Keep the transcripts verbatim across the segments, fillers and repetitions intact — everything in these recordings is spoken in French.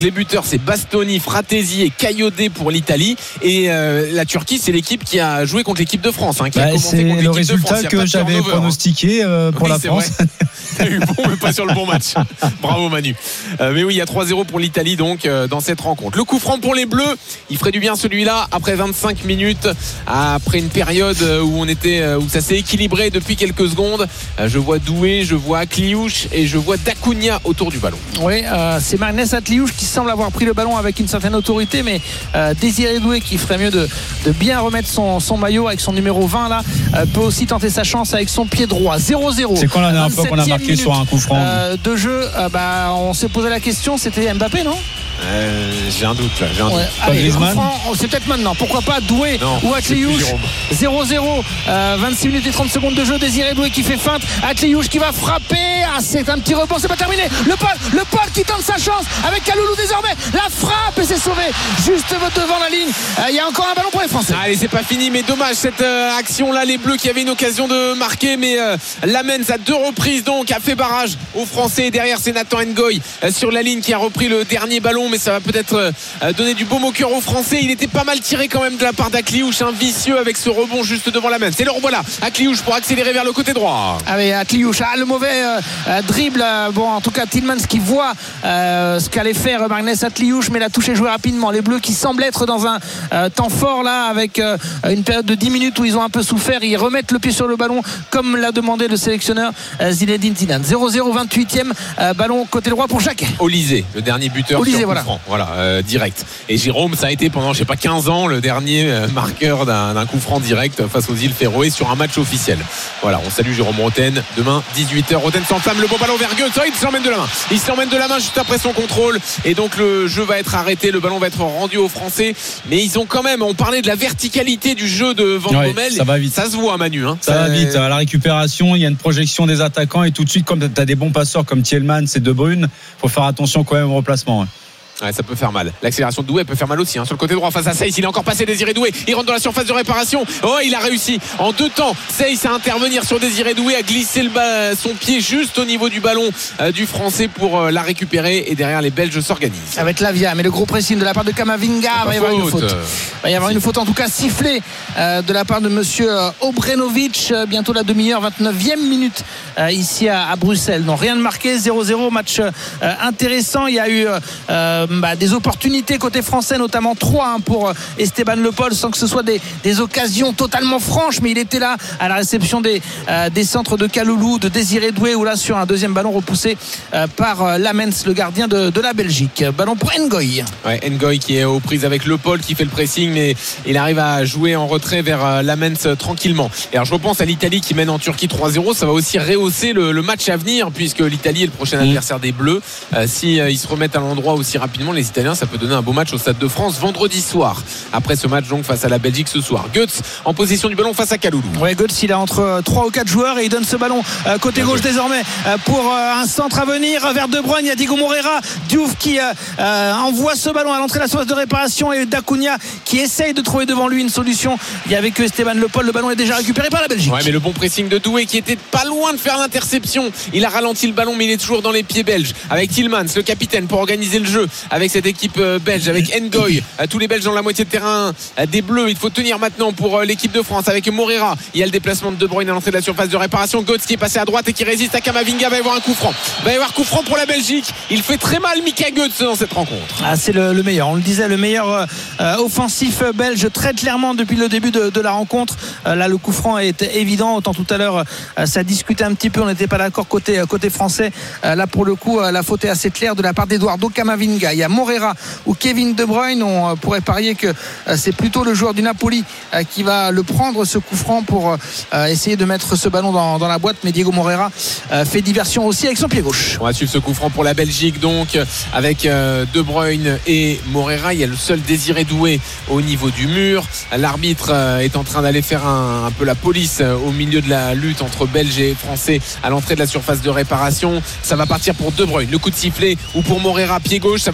Les buteurs, c'est Bastoni, Fratesi et Kayode pour l'Italie. Et euh, la Turquie, c'est l'équipe qui a joué contre l'équipe de France. Hein, qui bah, a commencé c'est contre le résultat que j'avais turnover, pronostiqué euh, pour oui, la France. T'as eu bon, mais pas sur le bon match. Bravo Manu. Euh, mais oui, il y a trois zéro pour l'Italie donc euh, dans cette rencontre. Le coup franc pour les Bleus, il ferait du bien celui-là après vingt-cinq minutes, après une période où on était, où ça s'est équilibré depuis quelques secondes. Euh, je vois Doué, je vois Akliouche et je vois Dacunia autour du ballon. Oui, euh, c'est Magnès Akliouche qui semble avoir pris le ballon avec une certaine autorité, mais euh, Désiré Doué qui ferait mieux de, de bien remettre son, son maillot avec son numéro vingt là, euh, peut aussi tenter sa chance avec son pied droit. zéro zéro. C'est quand la dernière fois qu'on a marqué sur un coup franc euh, de jeu, euh, bah, on s'est posé la question, c'était Mbappé, non? Euh, j'ai un doute là, j'ai un ouais. doute. Allez, le coup franc, c'est peut-être maintenant, pourquoi pas Doué non, ou Akliouche. Zéro zéro, euh, vingt-six minutes et trente secondes de jeu. Désiré Doué qui fait feinte, Akliouche qui va frapper. Ah, c'est un petit rebond, c'est pas terminé. Le Paul, le Paul qui tente sa chance avec Kaloulou désormais. La frappe et c'est sauvé juste devant la ligne. Il euh, y a encore un ballon pour les Français. Allez, c'est pas fini, mais dommage cette euh, action là. Les Bleus qui avaient une occasion de marquer, mais euh, Lamens à deux reprises donc a fait barrage aux Français. Et derrière, c'est Nathan Ngoy euh, sur la ligne qui a repris le dernier ballon, mais ça va peut-être euh, donner du baume au cœur aux Français. Il était pas mal tiré quand même de la part d'Akliouche, un vicieux avec ce rebond juste devant Lamens. Et le revoilà, Akliouche pour accélérer vers le côté droit. Ah oui, Akliouche, ah, le mauvais euh, dribble. Euh, bon, en tout cas, Tillmans qui voit euh, ce qu'allait faire Magnès Akliouche, mais la touche est jouée rapidement. Les Bleus qui semblent être dans un euh, temps fort là, avec euh, une période de dix minutes où ils ont un peu souffert. Ils remettent le pied sur le ballon comme l'a demandé le sélectionneur euh, Zinedine Zidane. zéro zéro, vingt-huitième euh, ballon côté droit pour Jacquet. Olysée, le dernier buteur Olysée, sur voilà. coup franc. Voilà, euh, direct. Et Jérôme, ça a été pendant, je sais pas, quinze ans le dernier euh, marqueur d'un, d'un coup franc direct face aux îles Féroé sur un match officiel. Voilà, on salue Jérôme Roten. Demain, dix-huit heures, Roten s'enflamme, le bon ballon vers Goethe. Oh, il se l'emmène de la main. Il se l'emmène de la main juste après son contrôle. Et donc le jeu va être arrêté, le ballon va être rendu aux Français. Mais ils ont quand même, on parlait de la verticalité du jeu de Van ouais, Bommel. Ça va vite. Ça se voit, Manu. Hein. Ça, ça va vite. À la récupération, il y a une projection des attaquants et tout de suite, comme tu as des bons passeurs comme Tielemans et De Bruyne, faut faire attention quand même au replacement. Ouais, ça peut faire mal. L'accélération de Doué peut faire mal aussi hein. Sur le côté droit face à Seyss, il est encore passé Désiré Doué. Il rentre dans la surface de réparation. Oh, il a réussi en deux temps. Seyss à intervenir sur Désiré Doué, à glisser le bas, son pied juste au niveau du ballon euh, du Français pour euh, la récupérer. Et derrière, les Belges s'organisent. Avec Lavia, mais le gros pressing de la part de Kamavinga, il va y avoir une faute. Il va y avoir une faute en tout cas sifflée euh, de la part de monsieur euh, Obrenovic. Euh, bientôt la demi-heure, vingt-neuvième minute euh, ici à, à Bruxelles. Non, rien de marqué, zéro zéro, match euh, intéressant. Il y a eu euh, Bah, des opportunités côté français, notamment trois hein, pour Esteban Le Pol, sans que ce soit des, des occasions totalement franches, mais il était là à la réception des, euh, des centres de Kaloulou, de Désiré Doué, ou là sur un deuxième ballon repoussé euh, par euh, Lamens, le gardien de, de la Belgique. Ballon pour Ngoy. Ouais, Ngoy qui est aux prises avec Le Pol, qui fait le pressing, mais il arrive à jouer en retrait vers euh, Lamens euh, tranquillement. Et alors je repense à l'Italie qui mène en Turquie trois zéro, ça va aussi rehausser le, le match à venir, puisque l'Italie est le prochain adversaire des Bleus. Euh, si euh, ils se remettent à l'endroit aussi rapidement, les Italiens, ça peut donner un beau match au Stade de France vendredi soir. Après ce match donc face à la Belgique ce soir. Goetz en possession du ballon face à Kaloulou. Ouais, Goetz il a entre trois ou quatre joueurs et il donne ce ballon euh, côté gauche désormais euh, pour euh, un centre à venir vers De Bruyne. Il y a Diego Moreira, Diouf qui euh, euh, envoie ce ballon à l'entrée de la surface de réparation et Dacunia qui essaye de trouver devant lui une solution. Il y avait que Esteban Le Pol, le ballon est déjà récupéré par la Belgique. Ouais, mais le bon pressing de Doué qui était pas loin de faire l'interception. Il a ralenti le ballon mais il est toujours dans les pieds belges. Avec Tillmans, le capitaine, pour organiser le jeu avec cette équipe belge, avec Ngoy, tous les Belges dans la moitié de terrain des Bleus. Il faut tenir maintenant pour l'équipe de France avec Moreira. Il y a le déplacement de De Bruyne à l'entrée de la surface de réparation. Götze qui est passé à droite et qui résiste à Kamavinga. Va y avoir un coup franc. Va y avoir coup franc pour la Belgique. Il fait très mal Mika Götze dans cette rencontre. Ah, c'est le, le meilleur. On le disait, le meilleur euh, offensif belge très clairement depuis le début de, de la rencontre. Euh, là, le coup franc est évident. Autant tout à l'heure, euh, ça discutait un petit peu. On n'était pas d'accord côté, côté français. Euh, là, pour le coup, euh, la faute est assez claire de la part d'Eduardo Camavinga. Il y a Moreira ou Kevin De Bruyne. On pourrait parier que euh, c'est plutôt le joueur du Napoli euh, qui va le prendre, ce coup franc, pour euh, essayer de mettre ce ballon dans, dans la boîte. Mais Diego Moreira euh, fait diversion aussi avec son pied gauche. On va suivre ce coup franc pour la Belgique donc avec euh, De Bruyne et Moreira. Il y a le seul Désiré Doué au niveau du mur. L'arbitre euh, est en train d'aller faire un, un peu la police euh, au milieu de la lutte entre Belges et Français à l'entrée de la surface de réparation. Ça va partir pour De Bruyne, le coup de sifflet, ou pour Moreira, pied gauche. Ça va être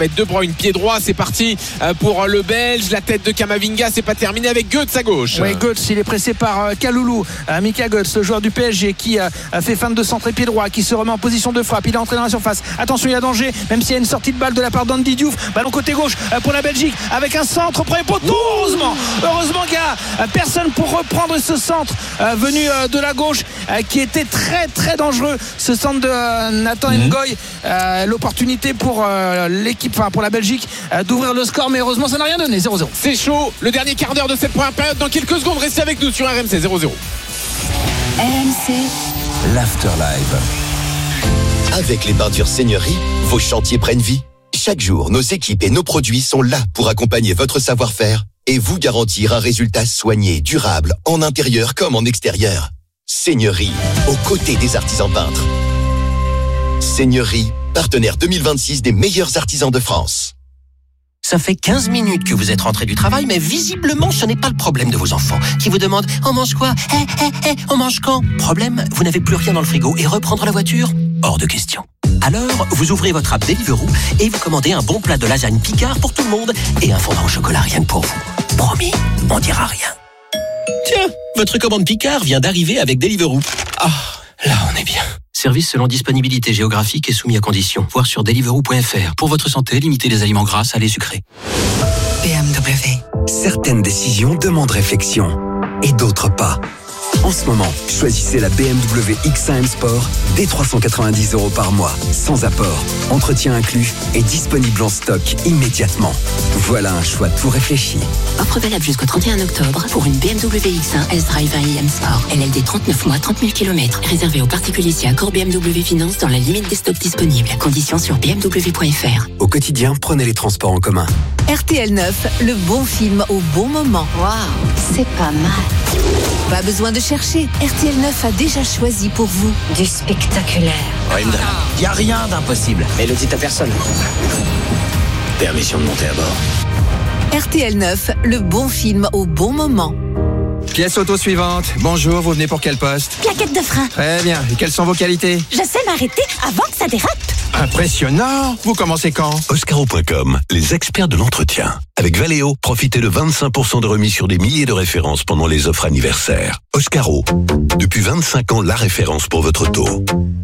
être De Bruyne, pied droit, c'est parti pour le Belge. La tête de Camavinga, c'est pas terminé avec Götze à gauche. Oui, Götze, il est pressé par Kaloulou, Mika Götze, le joueur du P S G qui a fait fin de centre et pied droit, qui se remet en position de frappe. Il est entré dans la surface. Attention, il y a danger, même s'il y a une sortie de balle de la part d'Andy Diouf. Ballon côté gauche pour la Belgique avec un centre au premier poteau. Heureusement, heureusement qu'il y a personne pour reprendre ce centre venu de la gauche qui était très très dangereux. Ce centre de Nathan mmh. Ngoy, l'opportunité pour l'équipe, enfin pour la Belgique d'ouvrir le score, mais heureusement ça n'a rien donné. Zéro zéro. C'est chaud, le dernier quart d'heure de cette première période. Dans quelques secondes, restez avec nous sur R M C. Zéro zéro. R M C l'Afterlife. Avec les peintures Seigneurie, vos chantiers prennent vie. Chaque jour, nos équipes et nos produits sont là pour accompagner votre savoir-faire et vous garantir un résultat soigné, durable, en intérieur comme en extérieur. Seigneurie, aux côtés des artisans peintres. Seigneurie, partenaire deux mille vingt-six des meilleurs artisans de France. Ça fait quinze minutes que vous êtes rentré du travail, mais visiblement, ce n'est pas le problème de vos enfants qui vous demandent « On mange quoi ? Hé, hé, hé, on mange quand ?» Problème, vous n'avez plus rien dans le frigo et reprendre la voiture ? Hors de question. Alors, vous ouvrez votre app Deliveroo et vous commandez un bon plat de lasagne Picard pour tout le monde et un fondant au chocolat rien que pour vous. Promis, on dira rien. Tiens, votre commande Picard vient d'arriver avec Deliveroo. Ah, là on est bien. Service selon disponibilité géographique et soumis à conditions. Voir sur deliveroo point f r. Pour votre santé, limitez les aliments gras, salés, sucrés. B M W. Certaines décisions demandent réflexion et d'autres pas. En ce moment, choisissez la B M W X un M Sport dès trois cent quatre-vingt-dix euros par mois, sans apport, entretien inclus et disponible en stock immédiatement. Voilà un choix tout réfléchi. Offre valable jusqu'au trente et un octobre pour une B M W X un S-Drive un i M Sport. L L D trente-neuf mois, trente mille kilomètres. Réservé aux particuliers si accord B M W Finance dans la limite des stocks disponibles. Conditions sur b m w point f r. Au quotidien, prenez les transports en commun. R T L neuf, le bon film au bon moment. Waouh, c'est pas mal. Pas besoin de chercher, R T L neuf a déjà choisi pour vous du spectaculaire. Il n'y a rien d'impossible, mais le dit à personne. Permission de monter à bord. R T L neuf, le bon film au bon moment. Pièce auto suivante. Bonjour, vous venez pour quel poste ? Plaquette de frein. Très bien, et quelles sont vos qualités ? Je sais m'arrêter avant que ça dérape. Impressionnant. Vous commencez quand ? Oscaro point com, les experts de l'entretien. Avec Valeo, profitez de vingt-cinq pour cent de remise sur des milliers de références pendant les offres anniversaires. Oscaro, depuis vingt-cinq ans, la référence pour votre auto.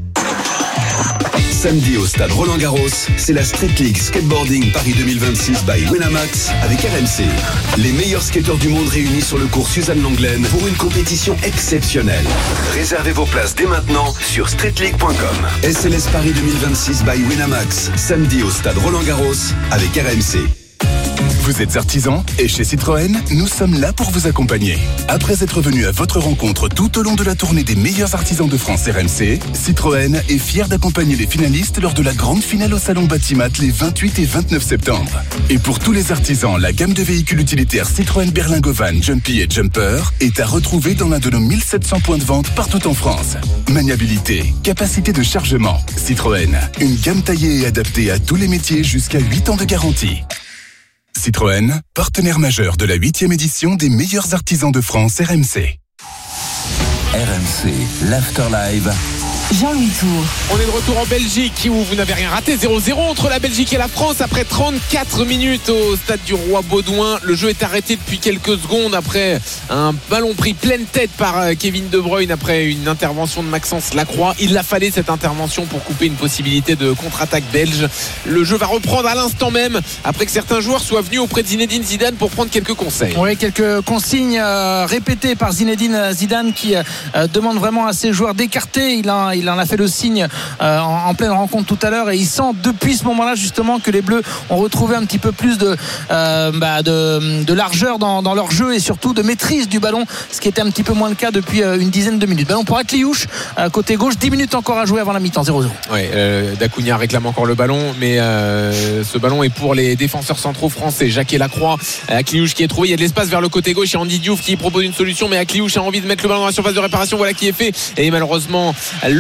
Samedi au stade Roland-Garros, c'est la Street League Skateboarding Paris deux mille vingt-six by Winamax avec R M C. Les meilleurs skateurs du monde réunis sur le cours Suzanne Lenglen pour une compétition exceptionnelle. Réservez vos places dès maintenant sur street league point com. S L S Paris deux mille vingt-six by Winamax, samedi au stade Roland-Garros avec R M C. Vous êtes artisan et chez Citroën, nous sommes là pour vous accompagner. Après être venu à votre rencontre tout au long de la tournée des meilleurs artisans de France R M C, Citroën est fier d'accompagner les finalistes lors de la grande finale au Salon Batimat les vingt-huit et vingt-neuf septembre. Et pour tous les artisans, la gamme de véhicules utilitaires Citroën Berlingo Van, Jumpy et Jumper est à retrouver dans l'un de nos mille sept cents points de vente partout en France. Maniabilité, capacité de chargement, Citroën, une gamme taillée et adaptée à tous les métiers jusqu'à huit ans de garantie. Citroën, partenaire majeur de la huitième édition des meilleurs artisans de France R M C. R M C, l'Afterlife. Jean-Louis Tour. On est de retour en Belgique où vous n'avez rien raté. zéro zéro entre la Belgique et la France après trente-quatre minutes au stade du Roi Baudouin. Le jeu est arrêté depuis quelques secondes après un ballon pris pleine tête par Kevin De Bruyne après une intervention de Maxence Lacroix. Il a fallu cette intervention pour couper une possibilité de contre-attaque belge. Le jeu va reprendre à l'instant même après que certains joueurs soient venus auprès de Zinedine Zidane pour prendre quelques conseils. Oui, quelques consignes euh, répétées par Zinedine Zidane qui euh, demande vraiment à ses joueurs d'écarter. Il a Il en a fait le signe euh, en, en pleine rencontre tout à l'heure et il sent depuis ce moment-là justement que les Bleus ont retrouvé un petit peu plus de, euh, bah, de, de largeur dans, dans leur jeu et surtout de maîtrise du ballon, ce qui était un petit peu moins le cas depuis euh, une dizaine de minutes. Ballon pour Akliouche, euh, côté gauche, dix minutes encore à jouer avant la mi-temps, zéro zéro. Ouais, euh, Dacunia réclame encore le ballon, mais euh, ce ballon est pour les défenseurs centraux français. Jacques et Lacroix, Akliouche qui est trouvé, il y a de l'espace vers le côté gauche, il y a Andy Diouf qui propose une solution, mais Akliouche a envie de mettre le ballon dans la surface de réparation, voilà qui est fait et malheureusement le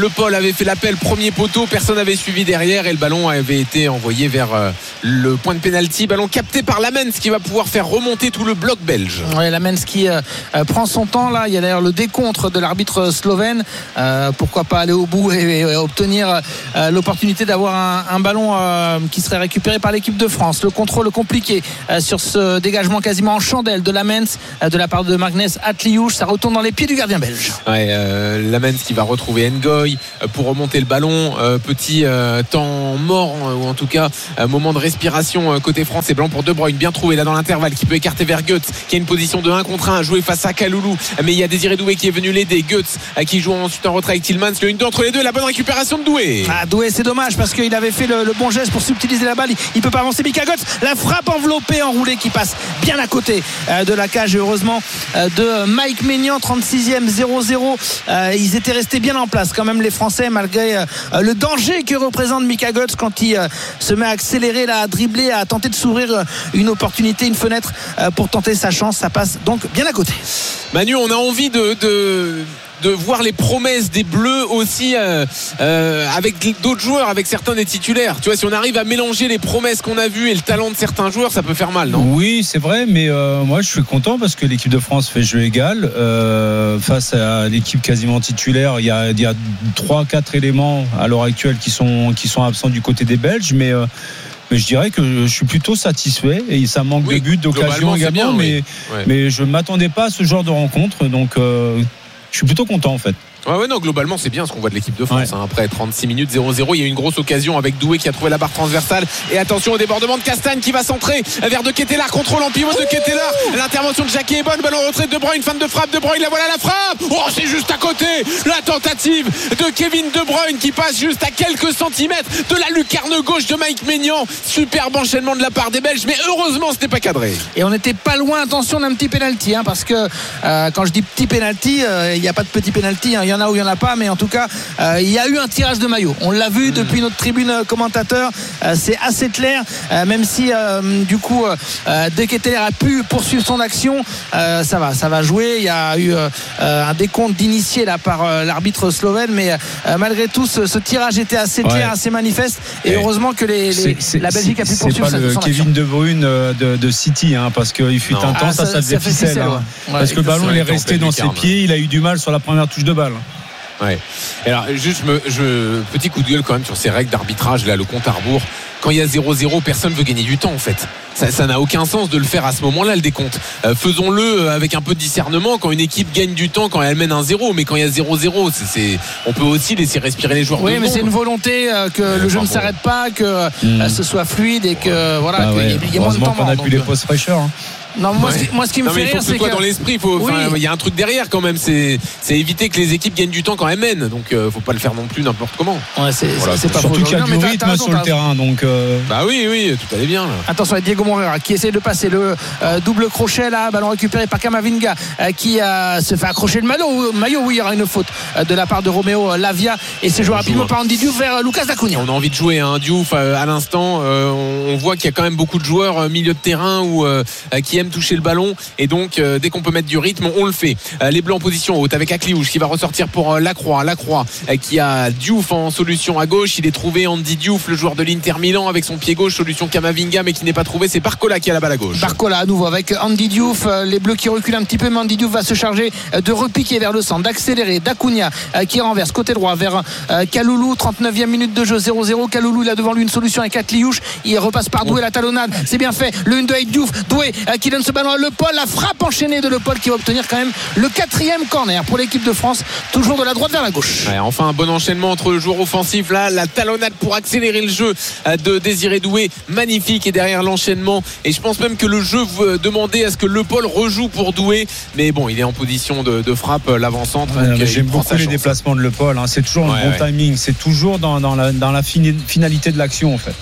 Le Paul avait fait l'appel premier poteau, personne n'avait suivi derrière et le ballon avait été envoyé vers le point de pénalty. Ballon capté par Lamens qui va pouvoir faire remonter tout le bloc belge. Ouais, Lamens qui euh, prend son temps là. Il y a d'ailleurs le décompte de l'arbitre slovène. Euh, pourquoi pas aller au bout et, et obtenir euh, l'opportunité d'avoir un, un ballon euh, qui serait récupéré par l'équipe de France. Le contrôle compliqué euh, sur ce dégagement quasiment en chandelle de Lamens euh, de la part de Magnus Atliouche. Ça retourne dans les pieds du gardien belge. Ouais, euh, Lamens qui va retrouver Ngoy euh, pour remonter le ballon. Euh, petit euh, temps mort euh, ou en tout cas euh, moment de respiration euh, côté France. C'est blanc pour De Bruyne, bien trouvé là dans l'intervalle, qui peut écarter vers Goetz, qui a une position de un contre un à jouer face à Kaloulou, mais il y a Désiré Doué qui est venu l'aider. Goetz euh, qui joue ensuite en retrait avec Tillmans. Le une d'entre les deux, la bonne récupération de Doué. Ah, Doué, c'est dommage parce qu'il avait fait le, le bon geste pour subtiliser la balle. Il, il peut pas avancer. Mika Goetz, la frappe enveloppée, enroulée qui passe bien à côté euh, de la cage et heureusement euh, de Mike Maignan. Trente-sixième, zéro zéro. Euh, ils étaient restés bien en place quand même les Français, malgré euh, le danger que représente Mika Goetz quand il euh, se met à accélérer, là, à dribbler, à tenter de s'ouvrir euh, une opportunité, une fenêtre euh, pour tenter sa chance. Ça passe donc bien à côté. Manu, on a envie de, de, de voir les promesses des Bleus aussi euh, euh, avec d'autres joueurs, avec certains des titulaires. Tu vois, si on arrive à mélanger les promesses qu'on a vues et le talent de certains joueurs, ça peut faire mal, non ? Oui, c'est vrai, mais euh, moi je suis content parce que l'équipe de France fait jeu égal euh, face à l'équipe quasiment titulaire. Il y a, il y a trois, quatre éléments à l'heure actuelle qui sont qui sont absents du côté des Belges, mais euh, Mais je dirais que je suis plutôt satisfait et ça manque oui, de buts, d'occasion également, bien, mais, oui. ouais. mais je ne m'attendais pas à ce genre de rencontre, donc euh, je suis plutôt content en fait. Ouais, ouais, non, globalement, c'est bien ce qu'on voit de l'équipe de France. Ouais. Hein. Après trente-six minutes, zéro zéro, il y a eu une grosse occasion avec Doué qui a trouvé la barre transversale. Et attention au débordement de Castagne qui va centrer vers De Ketelaere. Contrôle en pivot de Ketelaere. L'intervention de Jacquet est bonne. Ballon en retrait de De Bruyne. Fin de frappe. De Bruyne, la voilà la frappe. Oh, c'est juste à côté. La tentative de Kevin De Bruyne qui passe juste à quelques centimètres de la lucarne gauche de Mike Maignan. Superbe enchaînement de la part des Belges. Mais heureusement, ce n'est pas cadré. Et on n'était pas loin, attention, d'un petit pénalty. Hein, parce que euh, quand je dis petit pénalty, il euh, n'y a pas de petit pénalty. Il hein, y en a ou il n'y en a pas. Mais en tout cas, euh, il y a eu un tirage de maillot. On l'a vu mmh. depuis notre tribune commentateur. Euh, c'est assez clair. Euh, même si, euh, du coup, euh, De Ketelaere a pu poursuivre son action, euh, ça va, ça va jouer. Il y a eu euh, un décompte d'initié là par euh, l'arbitre slovène, mais euh, malgré tout, ce, ce tirage était assez clair, ouais. assez manifeste. Et, et heureusement que les, les, c'est, c'est, la Belgique a pu poursuivre son action. C'est pas le Kevin De Bruyne de, de City, hein, parce qu'il fut non. un temps, ah, ça, ça, ça faisait ficelle. ficelle hein. ouais. Parce ouais, que le ballon il est resté dans ses pieds. Il a eu du mal sur la première touche de balle. Ouais. Et alors, juste, je me, je, petit coup de gueule quand même sur ces règles d'arbitrage, là, le compte à rebours. Quand il y a zéro zéro, personne ne veut gagner du temps, en fait. Ça, ça n'a aucun sens de le faire à ce moment-là, le décompte. Euh, faisons-le avec un peu de discernement quand une équipe gagne du temps, quand elle mène un zéro. Mais quand il y a zéro zéro, c'est, c'est, on peut aussi laisser respirer les joueurs. Oui, mais monde. C'est une volonté euh, que euh, le jeu ne bon. s'arrête pas, que mmh. euh, ce soit fluide et que, voilà, bah, qu'il ouais. y ait moins de temps. On a pu les postes fraîcheurs. Hein. Non, moi, ouais. ce, moi, ce qui me non, fait rire, c'est que, que dans l'esprit, faut, oui. il y a un truc derrière quand même. C'est, c'est éviter que les équipes gagnent du temps quand elles mènent. Donc, euh, faut pas le faire non plus n'importe comment. Ouais, c'est, voilà, c'est, c'est pas surtout qu'il y a du rythme raison, sur le terrain. Donc, euh... bah oui, oui, tout allait bien. Là. Attention, avec Diego Moreira qui essaie de passer le euh, double crochet là, ballon récupéré par Camavinga euh, qui euh, se fait accrocher le maillot. Maillot, oui, il y aura une faute euh, de la part de Roméo Lavia et c'est joué rapidement par Andy Diouf vers Lucas Daconia. On a envie de jouer un hein, Diouf euh, à l'instant. Euh, on voit qu'il y a quand même beaucoup de joueurs euh, milieu de terrain où, euh, qui aiment toucher le ballon. Et donc euh, dès qu'on peut mettre du rythme, on le fait. euh, Les Bleus en position haute avec Akliouche qui va ressortir pour euh, Lacroix Lacroix euh, qui a Diouf en solution à gauche. Il est trouvé Andy Diouf, le joueur de l'Inter Milan, avec son pied gauche. Solution Camavinga, mais qui n'est pas trouvé. C'est Barcola qui a la balle à gauche. Barcola à nouveau avec Andy Diouf. euh, Les Bleus qui reculent un petit peu, mais Andy Diouf va se charger de repiquer vers le centre, d'accélérer. Daconia euh, qui renverse côté droit vers euh, Kaloulou. Trente-neuvième minute de jeu, zéro zéro. Kaloulou, il a devant lui une solution avec Akliouche. Il repasse par Doué, la talonnade, c'est bien fait. Le un deux avec Diouf. Doué euh, qui donne ce ballon à Le Paul. La frappe enchaînée de Le Paul qui va obtenir quand même le quatrième corner pour l'équipe de France, toujours de la droite vers la gauche. Ouais, enfin un bon enchaînement entre le joueur offensif là, la talonnade pour accélérer le jeu de Désiré Doué, magnifique, et derrière l'enchaînement, et je pense même que le jeu demandait à ce que Le Paul rejoue pour Doué, mais bon, il est en position de, de frappe l'avant-centre. Ouais, donc, j'aime beaucoup les déplacements de Le Paul, hein. C'est toujours un ouais, bon ouais. timing, c'est toujours dans, dans la, dans la finalité de l'action en fait.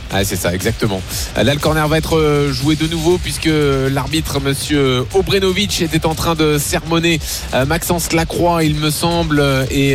Ah, c'est ça, exactement. Là, le corner va être joué de nouveau puisque l'arbitre, monsieur Obrenovic, était en train de sermonner Maxence Lacroix, il me semble, et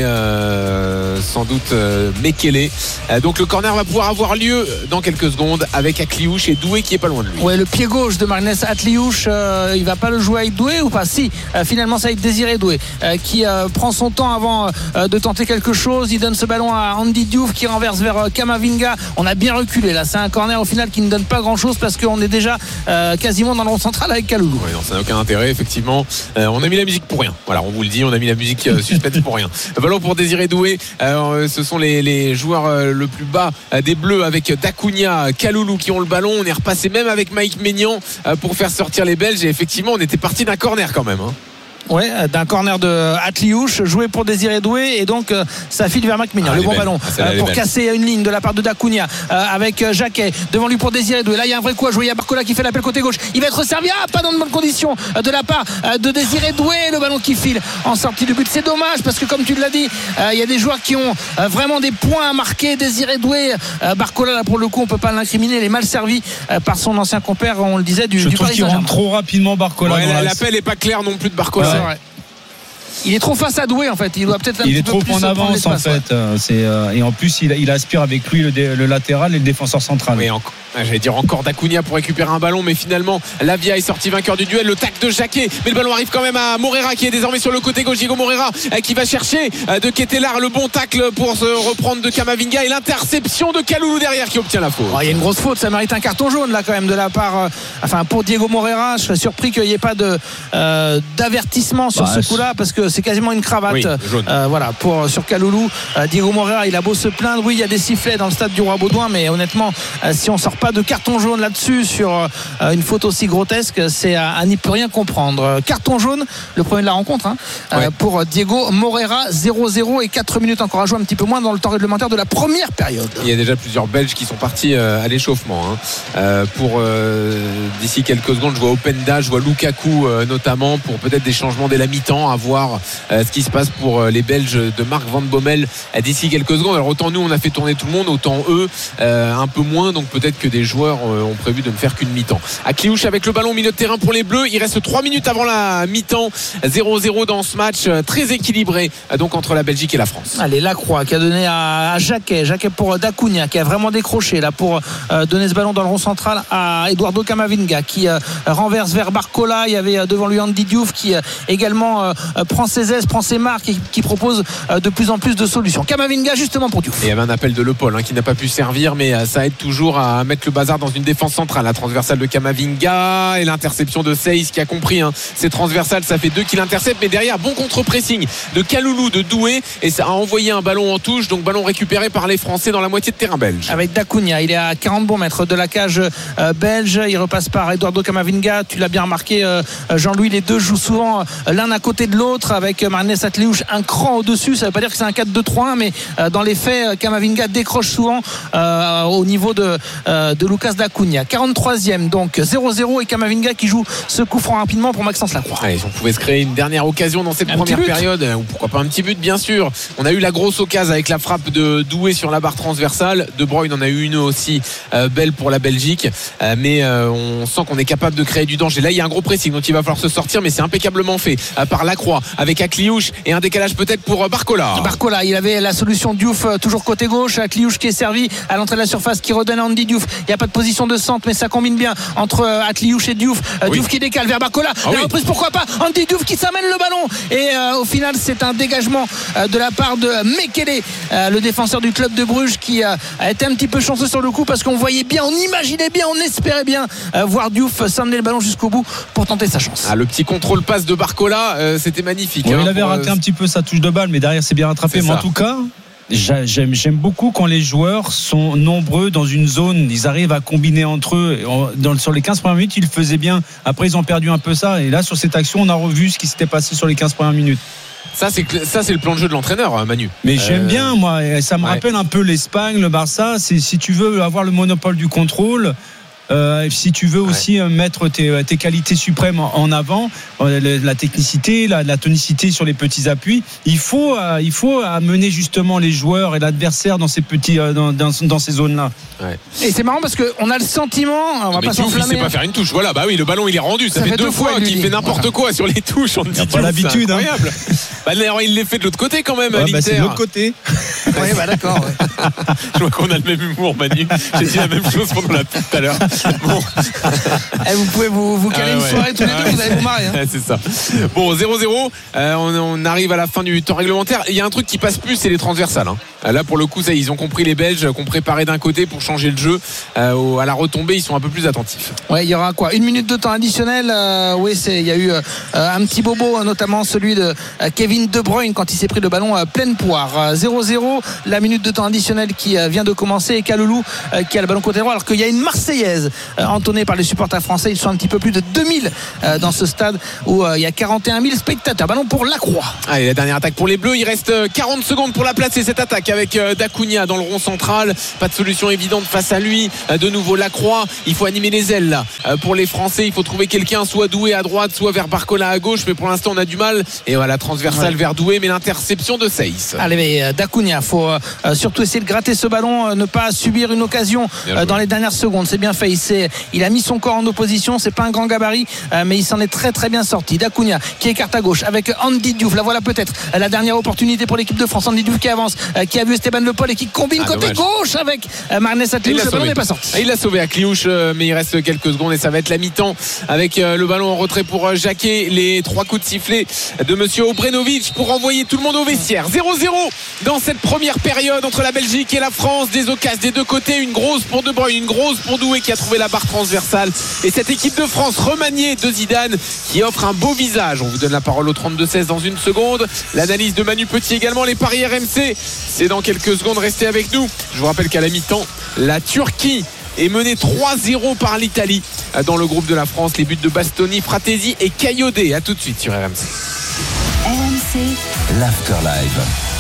euh, sans doute euh, Mekele. Donc le corner va pouvoir avoir lieu dans quelques secondes avec Akliouche et Doué qui est pas loin de lui. Ouais, le pied gauche de Magnès Akliouche, euh, il va pas le jouer avec Doué ou pas? Si, euh, finalement ça va être Désiré Doué euh, qui euh, prend son temps avant euh, de tenter quelque chose. Il donne ce ballon à Andy Diouf qui renverse vers euh, Kamavinga. On a bien reculé là, c'est un corner au final qui ne donne pas grand chose parce qu'on est déjà euh, quasiment dans le rond central avec Kaloulou. Ouais, non, ça n'a aucun intérêt effectivement. Euh, on a mis la musique pour rien. Voilà, on vous le dit, on a mis la musique euh, suspense pour rien. Ballon pour Désiré Doué. Euh, ce sont les, les joueurs euh, le plus bas euh, des Bleus avec Dacunia, Kaloulou qui ont le ballon. On est repassé même avec Mike Maignan euh, pour faire sortir les Belges et effectivement on était parti d'un corner quand même. Hein. Ouais, d'un corner de Atliouche joué pour Désiré Doué et donc euh, ça file vers Mike Maignan. Ah, le bon belle. ballon ah, euh, pour casser une ligne de la part de Dacunia euh, avec euh, Jacquet devant lui pour Désiré Doué. Là il y a un vrai coup à jouer. Il y a Barcola qui fait l'appel côté gauche. Il va être servi. Ah, pas dans de bonnes conditions euh, de la part euh, de Désiré Doué. Le ballon qui file en sortie de but. C'est dommage parce que comme tu l'as dit, euh, il y a des joueurs qui ont euh, vraiment des points à marquer. Désiré Doué, euh, Barcola là pour le coup on peut pas l'incriminer. Il est mal servi euh, par son ancien compère. On le disait du, Je du trouve Paris qu'il Saint-Germain. rentre trop rapidement Barcola. Ouais, l'appel est pas clair non plus de Barcola. Ouais. Ouais. Il est trop face à Doué en fait. Il doit peut-être un il petit est peu trop plus en avance en fait. Ouais. C'est, euh, et en plus il, il aspire avec lui le, dé, le latéral et le défenseur central. Oui, encore, j'allais dire encore Dacunia pour récupérer un ballon, mais finalement Lavia est sorti vainqueur du duel. Le tac de Jacquet, mais le ballon arrive quand même à Morera qui est désormais sur le côté gauche. Diego Morera qui va chercher de Ketelar le bon tacle pour se reprendre de Kamavinga et l'interception de Kaloulou derrière qui obtient la faute. Oh, il y a une grosse faute, ça mérite un carton jaune là quand même de la part. Euh, enfin pour Diego Morera, je serais surpris qu'il n'y ait pas de euh, d'avertissement sur bah, ce coup-là parce que c'est quasiment une cravate. Oui, euh, voilà pour sur Kaloulou. euh, Diego Morera il a beau se plaindre, oui il y a des sifflets dans le stade du Roi-Baudouin, mais honnêtement euh, si on sort pas de carton jaune là-dessus sur euh, une faute aussi grotesque, c'est à, à n'y peut rien comprendre. Carton jaune, le premier de la rencontre hein, ouais. euh, pour Diego Morera. Zéro zéro et quatre minutes encore à jouer, un petit peu moins dans le temps réglementaire de la première période. Il y a déjà plusieurs Belges qui sont partis euh, à l'échauffement hein. euh, pour euh, d'ici quelques secondes je vois Openda, je vois Lukaku euh, notamment pour peut-être des changements dès la mi-temps, à voir euh, ce qui se passe pour les Belges de Marc Van Bommel d'ici quelques secondes. Alors autant nous on a fait tourner tout le monde, autant eux euh, un peu moins, donc peut-être que des joueurs euh, ont prévu de ne faire qu'une mi-temps. Akliouche avec le ballon au milieu de terrain pour les Bleus. Il reste trois minutes avant la mi-temps. Zéro zéro dans ce match très équilibré donc entre la Belgique et la France. Allez, Lacroix qui a donné à, à Jacquet Jacquet pour Dacunia qui a vraiment décroché là pour euh, donner ce ballon dans le rond central à Eduardo Camavinga qui euh, renverse vers Barcola. Il y avait euh, devant lui Andy Diouf qui euh, également euh, prend ses aises, prend ses marques et qui propose de plus en plus de solutions. Camavinga justement pour Diouf. Et il y avait un appel de Le Paul hein, qui n'a pas pu servir, mais ça aide toujours à mettre le bazar dans une défense centrale. La transversale de Camavinga et l'interception de Seyss qui a compris hein, c'est transversal, ça fait deux qu'il intercepte, mais derrière bon contre-pressing de Kaloulou, de Doué, et ça a envoyé un ballon en touche, donc ballon récupéré par les Français dans la moitié de terrain belge. Avec Dacunia, il est à quarante bons mètres de la cage euh, belge, il repasse par Eduardo Camavinga. Tu l'as bien remarqué euh, Jean-Louis, les deux jouent souvent euh, l'un à côté de l'autre avec Magnès Akliouche un cran au-dessus. Ça veut pas dire que c'est un quatre deux trois un, mais euh, dans les faits Camavinga décroche souvent euh, au niveau de, euh, de Lucas Dacunia. quarante-troisième donc zéro zéro et Camavinga qui joue ce coup franc rapidement pour Maxence Lacroix. Allez, on pouvait se créer une dernière occasion dans cette un première période, ou pourquoi pas un petit but bien sûr. On a eu la grosse occasion avec la frappe de Doué sur la barre transversale. De Bruyne en a eu une aussi euh, belle pour la Belgique, euh, mais euh, on sent qu'on est capable de créer du danger. Là il y a un gros pressing donc il va falloir se sortir, mais c'est impeccablement fait euh, par Lacroix avec Akliouche et un décalage peut-être pour Barcola. Barcola, il avait la solution Diouf toujours côté gauche, Akliouche qui est servi à l'entrée de la surface qui redonne à Andy Diouf. Il n'y a pas de position de centre mais ça combine bien entre Akliouche et Diouf. Oui. Diouf qui décale vers Barcola. Ah la oui. reprise pourquoi pas, Andy Diouf qui s'amène le ballon et euh, au final c'est un dégagement euh, de la part de Mekele, euh, le défenseur du club de Bruges qui euh, a été un petit peu chanceux sur le coup parce qu'on voyait bien, on imaginait bien, on espérait bien euh, voir Diouf s'amener le ballon jusqu'au bout pour tenter sa chance. Ah, le petit contrôle passe de Barcola, euh, c'était magnifique. Ouais, hein, il avait pour, raté euh... un petit peu sa touche de balle mais derrière c'est bien rattrapé. Mais en tout cas J'aime, j'aime beaucoup quand les joueurs sont nombreux dans une zone, ils arrivent à combiner entre eux. Dans, sur les quinze premières minutes, ils le faisaient bien. Après, ils ont perdu un peu ça. Et là, sur cette action, on a revu ce qui s'était passé sur les quinze premières minutes. Ça c'est, ça, c'est le plan de jeu de l'entraîneur, Manu. Mais j'aime euh... bien, moi. Ça me ouais. rappelle un peu l'Espagne, le Barça. C'est, si tu veux avoir le monopole du contrôle, Euh, si tu veux aussi ouais. mettre tes, tes qualités suprêmes en avant, la technicité, la, la tonicité sur les petits appuis, il faut, euh, il faut amener justement les joueurs et l'adversaire dans ces petits, euh, dans, dans, dans ces zones-là. Ouais. Et c'est marrant parce qu'on a le sentiment, on va mais pas s'enflammer. Il sait pas faire une touche. Voilà, bah oui, le ballon il est rendu. Ça, ça fait, fait deux, deux fois, fois qu'il fait n'importe voilà. quoi sur les touches. On il a pas l'habitude. C'est incroyable. Hein. Bah, d'ailleurs, il l'est fait de l'autre côté quand même. Ouais, bah, c'est de l'autre côté. Oui, bah d'accord. Ouais. Je vois qu'on a le même humour, Manu. J'ai dit la même chose pendant la pub tout à l'heure. Bon. Et vous pouvez vous, vous caler ah, une ouais. soirée tous les deux, ah, vous allez vous marrer. Hein. C'est ça. Bon, zéro zéro. Euh, on, on arrive à la fin du temps réglementaire. Il y a un truc qui passe plus, c'est les transversales. Hein. Là, pour le coup, ça, ils ont compris les Belges, qu'on préparait d'un côté pour changer le jeu. Euh, à la retombée, ils sont un peu plus attentifs. Ouais, il y aura quoi ? Une minute de temps additionnel. Euh, oui, c'est. Il y a eu euh, un petit bobo, notamment celui de euh, Kevin De Bruyne quand il s'est pris le ballon à pleine poire. zéro zéro. La minute de temps additionnel qui euh, vient de commencer et Kaloulou euh, qui a le ballon côté droit, alors qu'il y a une Marseillaise euh, entonnée par les supporters français. Ils sont un petit peu plus de deux mille euh, dans ce stade où euh, il y a quarante et un mille spectateurs. Ballon pour Lacroix. Allez, la dernière attaque pour les Bleus. Il reste quarante secondes pour la placer cette attaque avec euh, Dacunia dans le rond central. Pas de solution évidente face à lui. Euh, de nouveau Lacroix. Il faut animer les ailes là. Euh, pour les Français, il faut trouver quelqu'un soit Doué à droite, soit vers Barcola à gauche. Mais pour l'instant, on a du mal. Et voilà, transversale ouais. vers Doué, mais l'interception de Seyss. Allez, mais euh, Dacunia, faut euh, surtout essayer de gratter ce ballon, euh, ne pas subir une occasion euh, dans les dernières secondes. C'est bien fait. Il, s'est, il a mis son corps en opposition. C'est pas un grand gabarit, euh, mais il s'en est très très bien sorti. Dacunia qui écarte à gauche avec Andy Diouf. La voilà peut-être euh, la dernière opportunité pour l'équipe de France. Andy Diouf qui avance, euh, qui a vu Esteban Le Paul et qui combine ah, côté dommage. gauche avec euh, Marnès Atliouche. Le ballon n'est pas sorti. Ah, il l'a sauvé à Cliouche, euh, mais il reste quelques secondes et ça va être la mi-temps avec euh, le ballon en retrait pour euh, Jacquet. Les trois coups de sifflet de monsieur Obrenovic pour envoyer tout le monde au vestiaire. zéro zéro dans cette première période entre la Belgique et la France. Des occasions des deux côtés, une grosse pour De Bruyne, une grosse pour Doué qui a trouvé la barre transversale. Et cette équipe de France remaniée de Zidane qui offre un beau visage. On vous donne la parole au trente-deux seize dans une seconde. L'analyse de Manu Petit également, les paris R M C. C'est dans quelques secondes, restez avec nous. Je vous rappelle qu'à la mi-temps, la Turquie est menée trois zéro par l'Italie dans le groupe de la France. Les buts de Bastoni, Fratesi et Kayodé. A tout de suite sur R M C. R M C, l'Afterlive.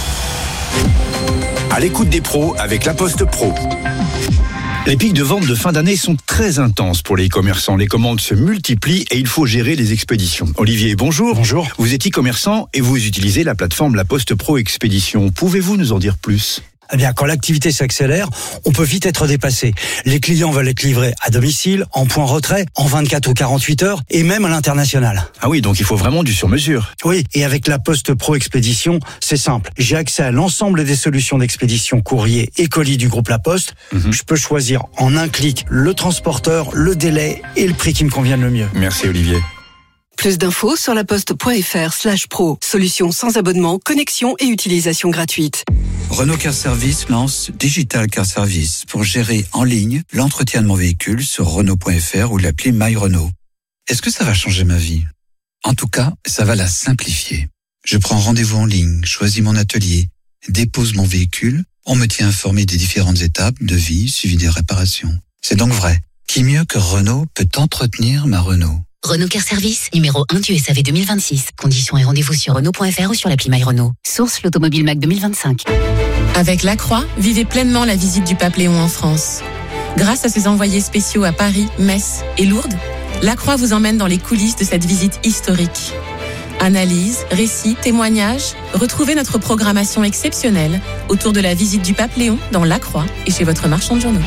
À l'écoute des pros avec La Poste Pro. Les pics de vente de fin d'année sont très intenses pour les e-commerçants. Les commandes se multiplient et il faut gérer les expéditions. Olivier, bonjour. Bonjour. Vous êtes e-commerçant et vous utilisez la plateforme La Poste Pro Expédition. Pouvez-vous nous en dire plus ? Eh bien, quand l'activité s'accélère, on peut vite être dépassé. Les clients veulent être livrés à domicile, en point retrait, en vingt-quatre ou quarante-huit heures, et même à l'international. Ah oui, donc il faut vraiment du sur-mesure. Oui, et avec la Poste Pro Expédition, c'est simple. J'ai accès à l'ensemble des solutions d'expédition courrier et colis du groupe La Poste. Mm-hmm. Je peux choisir en un clic le transporteur, le délai et le prix qui me convient le mieux. Merci Olivier. Plus d'infos sur laposte.fr slash pro. Solution sans abonnement, connexion et utilisation gratuite. Renault Car Service lance Digital Car Service pour gérer en ligne l'entretien de mon véhicule sur Renault point F R ou l'appli My Renault. Est-ce que ça va changer ma vie ? En tout cas, ça va la simplifier. Je prends rendez-vous en ligne, choisis mon atelier, dépose mon véhicule, on me tient informé des différentes étapes de vie suivi des réparations. C'est donc vrai. Qui mieux que Renault peut entretenir ma Renault ? Renault Car Service, numéro un du S A V deux mille vingt-six. Conditions et rendez-vous sur Renault point F R ou sur l'appli My Renault. Source l'Automobile Mac deux mille vingt-cinq. Avec Lacroix, vivez pleinement la visite du Pape Léon en France. Grâce à ses envoyés spéciaux à Paris, Metz et Lourdes, Lacroix vous emmène dans les coulisses de cette visite historique. Analyse, récits, témoignages, retrouvez notre programmation exceptionnelle autour de la visite du Pape Léon dans Lacroix et chez votre marchand de journaux.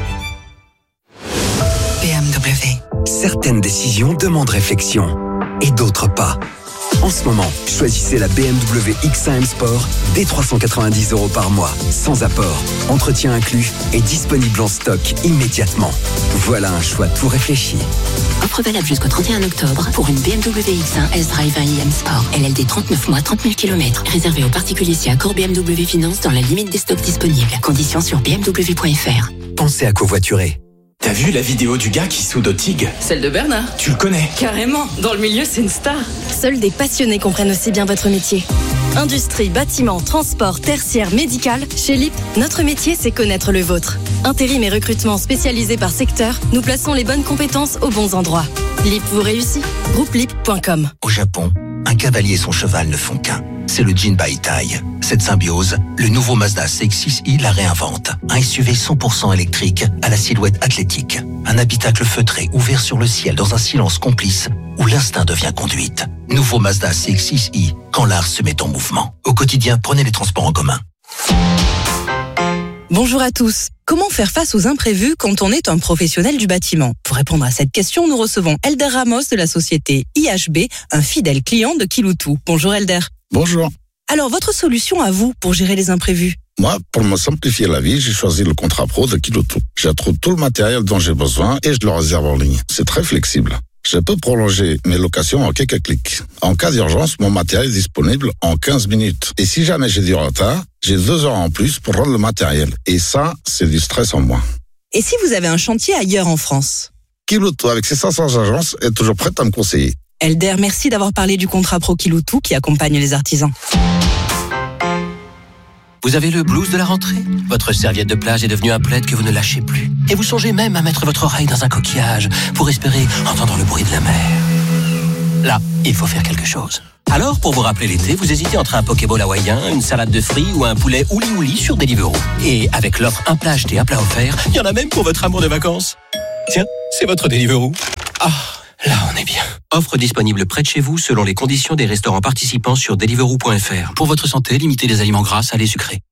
B M W. Certaines décisions demandent réflexion et d'autres pas. En ce moment, choisissez la B M W X un M Sport dès trois cent quatre-vingt-dix euros par mois, sans apport, entretien inclus et disponible en stock immédiatement. Voilà un choix tout réfléchi. Offre valable jusqu'au trente et un octobre pour une B M W X un S-Drive un I M Sport. L L D trente-neuf mois, trente mille kilomètres. Réservé aux particuliers si accord B M W Finance dans la limite des stocks disponibles. Conditions sur b m w point f r. Pensez à covoiturer. T'as vu la vidéo du gars qui soude au TIG ? Celle de Bernard. Tu le connais ? Carrément, dans le milieu c'est une star. Seuls des passionnés comprennent aussi bien votre métier. Industrie, bâtiment, transport, tertiaire, médical, chez L I P, notre métier c'est connaître le vôtre. Intérim et recrutement spécialisés par secteur, nous plaçons les bonnes compétences aux bons endroits. L I P vous réussit ? Groupe L I P point com. Au Japon, un cavalier et son cheval ne font qu'un. c'est le jean by taille. Cette symbiose, le nouveau Mazda C X six i la réinvente. Un S U V cent pour cent électrique à la silhouette athlétique. Un habitacle feutré ouvert sur le ciel dans un silence complice où l'instinct devient conduite. Nouveau Mazda C X six i, quand l'art se met en mouvement. Au quotidien, prenez les transports en commun. Bonjour à tous. Comment faire face aux imprévus quand on est un professionnel du bâtiment? Pour répondre à cette question, nous recevons Elder Ramos de la société I H B, un fidèle client de Kiloutou. Bonjour Elder. Bonjour. Alors, votre solution à vous pour gérer les imprévus? Moi, pour me simplifier la vie, j'ai choisi le contrat pro de Kiloutou. J'attrouve tout le matériel dont j'ai besoin et je le réserve en ligne. C'est très flexible. Je peux prolonger mes locations en quelques clics. En cas d'urgence, mon matériel est disponible en quinze minutes. Et si jamais j'ai du retard, j'ai deux heures en plus pour rendre le matériel. Et ça, c'est du stress en moins. Et si vous avez un chantier ailleurs en France? Kiloutou, avec ses cinq cents agences, est toujours prête à me conseiller. Elder, merci d'avoir parlé du contrat pro Kiloutou qui accompagne les artisans. Vous avez le blues de la rentrée? Votre serviette de plage est devenue un plaid que vous ne lâchez plus. Et vous songez même à mettre votre oreille dans un coquillage pour espérer entendre le bruit de la mer. Là, il faut faire quelque chose. Alors, pour vous rappeler l'été, vous hésitez entre un Pokéball hawaïen, une salade de fruits ou un poulet ouli ouli sur Deliveroo. Et avec l'offre un plat acheté, un plat offert, il y en a même pour votre amour de vacances. Tiens, c'est votre Deliveroo. Ah, là on est bien. Offre disponible près de chez vous selon les conditions des restaurants participants sur deliveroo point f r. Pour votre santé, limitez les aliments gras, salés, sucrés.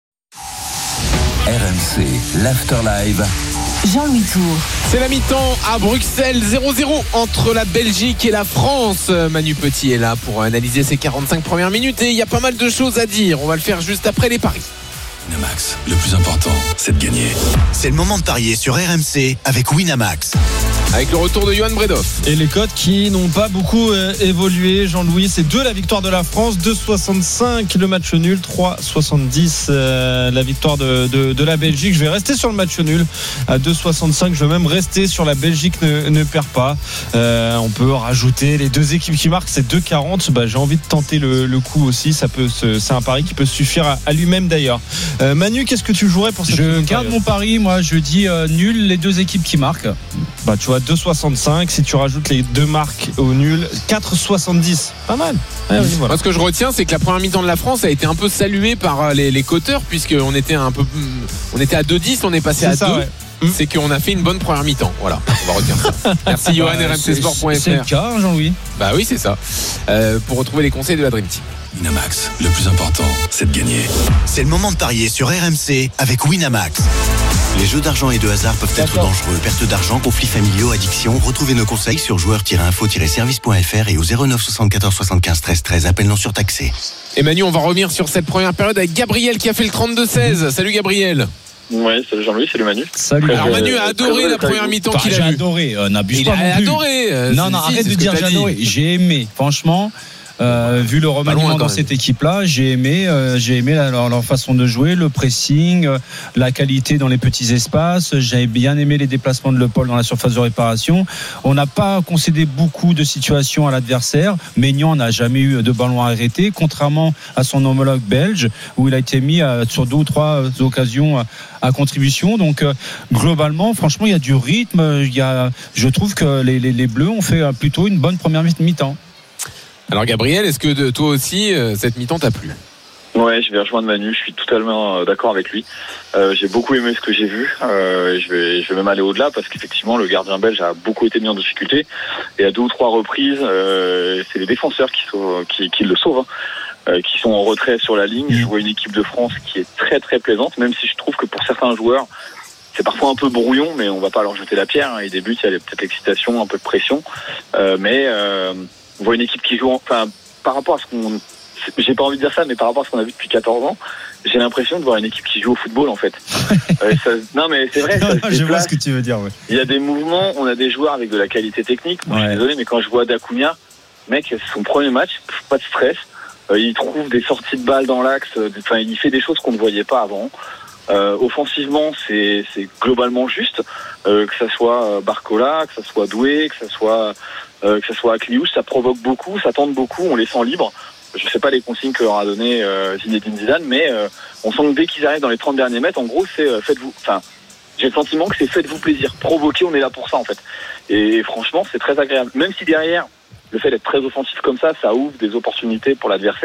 R M C, l'Afterlive. Jean-Louis Tour. C'est la mi-temps à Bruxelles, zéro zéro entre la Belgique et la France. Manu Petit est là pour analyser ces quarante-cinq premières minutes et il y a pas mal de choses à dire. On va le faire juste après les paris. Winamax, le plus important, c'est de gagner. C'est le moment de parier sur R M C avec Winamax. Avec le retour de Johan Bredoff. Et les cotes qui n'ont pas beaucoup euh, évolué, Jean-Louis, c'est deux la victoire de la France, deux virgule soixante-cinq le match nul, trois virgule soixante-dix euh, la victoire de, de, de la Belgique. Je vais rester sur le match nul à deux virgule soixante-cinq, je vais même rester sur la Belgique ne, ne perd pas. Euh, on peut rajouter les deux équipes qui marquent, c'est deux virgule quarante. Bah, j'ai envie de tenter le, le coup aussi, ça peut se, c'est un pari qui peut suffire à, à lui-même d'ailleurs. Euh, Manu, qu'est-ce que tu jouerais pour cette Je garde mon pari, moi je dis euh, nul, les deux équipes qui marquent. Bah tu vois deux virgule soixante-cinq, si tu rajoutes les deux marques au nul, quatre virgule soixante-dix, pas mal. Ouais, oui, voilà. Moi ce que je retiens, c'est que la première mi-temps de la France a été un peu saluée par les, les coteurs, puisqu'on était un peu, on était à deux virgule dix, on est passé c'est à ça, deux. Ouais. C'est qu'on a fait une bonne première mi-temps. Voilà, on va retenir ça. Merci Johan, R M C Sport point F R. C'est le cas, Jean-Louis. Bah oui, c'est ça. Euh, pour retrouver les conseils de la Dream Team. Winamax, le plus important, c'est de gagner. C'est le moment de parier sur R M C avec Winamax. Les jeux d'argent et de hasard peuvent être D'accord. dangereux. Perte d'argent, conflits familiaux, addiction. Retrouvez nos conseils sur joueurs tiret info tiret service point f r et au zéro neuf soixante-quatorze soixante-quinze treize treize. Appel non surtaxé. Et Manu, on va revenir sur cette première période avec Gabriel qui a fait le trente-deux seize. Salut Gabriel. Ouais, salut Jean-Louis, salut Manu. Salut. Alors Manu a adoré la première mi-temps qu'il a J'ai vue. adoré, euh, n'abuse Il pas a non plus. adoré. euh, Non, c'est- non, si, arrête c'est de ce dire que j'ai t'as dit. adoré. J'ai aimé, franchement. Euh, vu le remaniement loin, dans quand cette même. équipe-là, j'ai aimé, euh, j'ai aimé la- leur, leur façon de jouer, le pressing, euh, la qualité dans les petits espaces. J'ai bien aimé les déplacements de Le Paul dans la surface de réparation. On n'a pas concédé beaucoup de situations à l'adversaire. Maignan n'a jamais eu de ballon arrêté, contrairement à son homologue belge, où il a été mis à, sur deux ou trois occasions à, à contribution. Donc euh, globalement, franchement, il y a du rythme. Il y a, je trouve que les, les, les Bleus ont fait plutôt une bonne première mi-temps. Alors Gabriel, est-ce que de, toi aussi euh, cette mi-temps t'a plu? Ouais, je vais rejoindre Manu, je suis totalement euh, d'accord avec lui. Euh, j'ai beaucoup aimé ce que j'ai vu. Euh, je vais, je vais même aller au-delà parce qu'effectivement, le gardien belge a beaucoup été mis en difficulté. Et à deux ou trois reprises, euh, c'est les défenseurs qui, sont, qui, qui le sauvent, hein, euh, qui sont en retrait sur la ligne. Je vois une équipe de France qui est très très plaisante, même si je trouve que pour certains joueurs, c'est parfois un peu brouillon, mais on va pas leur jeter la pierre. Hein. Ils débutent, il y a peut-être l'excitation, un peu de pression. Euh, mais euh, on voit une équipe qui joue, enfin, par rapport à ce qu'on... J'ai pas envie de dire ça, mais par rapport à ce qu'on a vu depuis quatorze ans, j'ai l'impression de voir une équipe qui joue au football, en fait. euh, ça, non, mais c'est vrai, ça se Je vois déplace. ce que tu veux dire, ouais. Il y a des mouvements, on a des joueurs avec de la qualité technique. Moi, Ouais. je suis désolé, mais quand je vois Dacunia, mec, c'est son premier match, pas de stress. Euh, il trouve des sorties de balles dans l'axe. Enfin, il fait des choses qu'on ne voyait pas avant. Euh, offensivement, c'est, c'est globalement juste. Euh, que ça soit euh, Barcola, que ça soit Doué, que ça soit euh, que ça soit Akliouche, ça provoque beaucoup, ça tente beaucoup. On les sent libres. Je sais pas les consignes que leur a donné euh, Zinedine Zidane, mais euh, on sent que dès qu'ils arrivent dans les trente derniers mètres, en gros, c'est euh, faites-vous. Enfin, j'ai le sentiment que c'est faites-vous plaisir, provoquer. On est là pour ça en fait. Et franchement, c'est très agréable. Même si derrière, le fait d'être très offensif comme ça, ça ouvre des opportunités pour l'adversaire.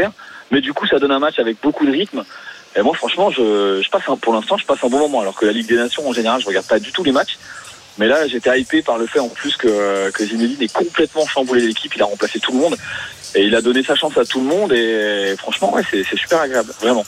Mais du coup, ça donne un match avec beaucoup de rythme. Et moi, franchement, je, je passe un, pour l'instant, je passe un bon moment. Alors que la Ligue des Nations, en général, je regarde pas du tout les matchs. Mais là, j'étais hypé par le fait en plus que, que Zinedine ait complètement chamboulé l'équipe. Il a remplacé tout le monde et il a donné sa chance à tout le monde. Et franchement, ouais, c'est, c'est super agréable, vraiment.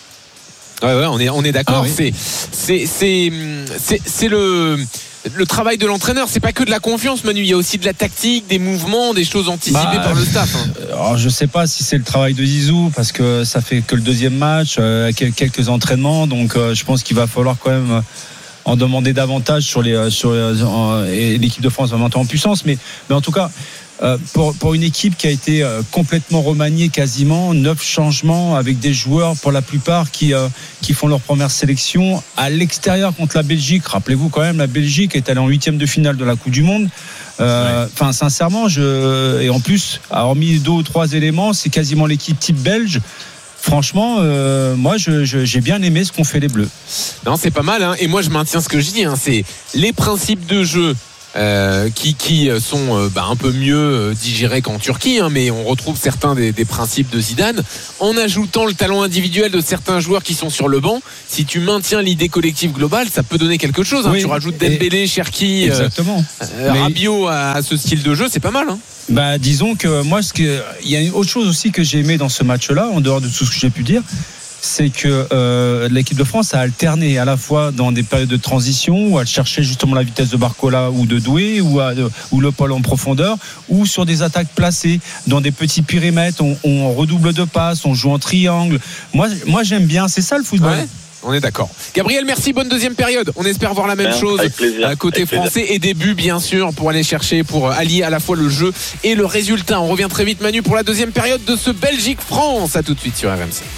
Ouais, ouais, on est, on est d'accord. Ah, oui. C'est, c'est, c'est, c'est, c'est le. Le travail de l'entraîneur, c'est pas que de la confiance, Manu. Il y a aussi de la tactique, des mouvements, des choses anticipées bah, par le staff. Hein. Alors je sais pas si c'est le travail de Zizou parce que ça fait que le deuxième match, euh, quelques entraînements, donc euh, je pense qu'il va falloir quand même en demander davantage sur les sur les, en, et l'équipe de France va monter en puissance. Mais mais en tout cas. Euh, pour, pour une équipe qui a été euh, complètement remaniée quasiment, neuf changements avec des joueurs pour la plupart qui, euh, qui font leur première sélection à l'extérieur contre la Belgique. Rappelez-vous quand même, la Belgique est allée en huitième de finale de la Coupe du Monde. Euh, enfin, ouais. Sincèrement, je, et en plus, hormis deux ou trois éléments, c'est quasiment l'équipe type belge. Franchement, euh, moi, je, je, j'ai bien aimé ce qu'ont fait les Bleus. Non, c'est pas mal, hein. Et moi, je maintiens ce que je dis, hein. C'est les principes de jeu. Euh, qui, qui sont euh, bah, un peu mieux euh, digérés qu'en Turquie, hein, mais on retrouve certains des, des principes de Zidane en ajoutant le talent individuel de certains joueurs qui sont sur le banc. Si tu maintiens l'idée collective globale, ça peut donner quelque chose, hein. Oui, tu rajoutes Dembélé, Cherki, exactement. Euh, mais... Rabiot à, à ce style de jeu, c'est pas mal, hein. Bah, disons que moi, ce que, il y a une autre chose aussi que j'ai aimé dans ce match-là, en dehors de tout ce que j'ai pu dire, c'est que euh, l'équipe de France a alterné à la fois dans des périodes de transition où elle cherchait justement la vitesse de Barcola ou de Doué ou, à, ou le Paul en profondeur ou sur des attaques placées dans des petits périmètres, on, on redouble de passes, on joue en triangle. Moi, moi j'aime bien, c'est ça le football. Ouais. On est d'accord. Gabriel, merci, bonne deuxième période. On espère voir la même ouais, chose plaisir, côté français et des buts bien sûr pour aller chercher, pour allier à la fois le jeu et le résultat. On revient très vite, Manu, pour la deuxième période de ce Belgique-France. À tout de suite sur R M C.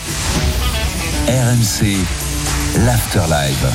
R M C, l'Afterlife.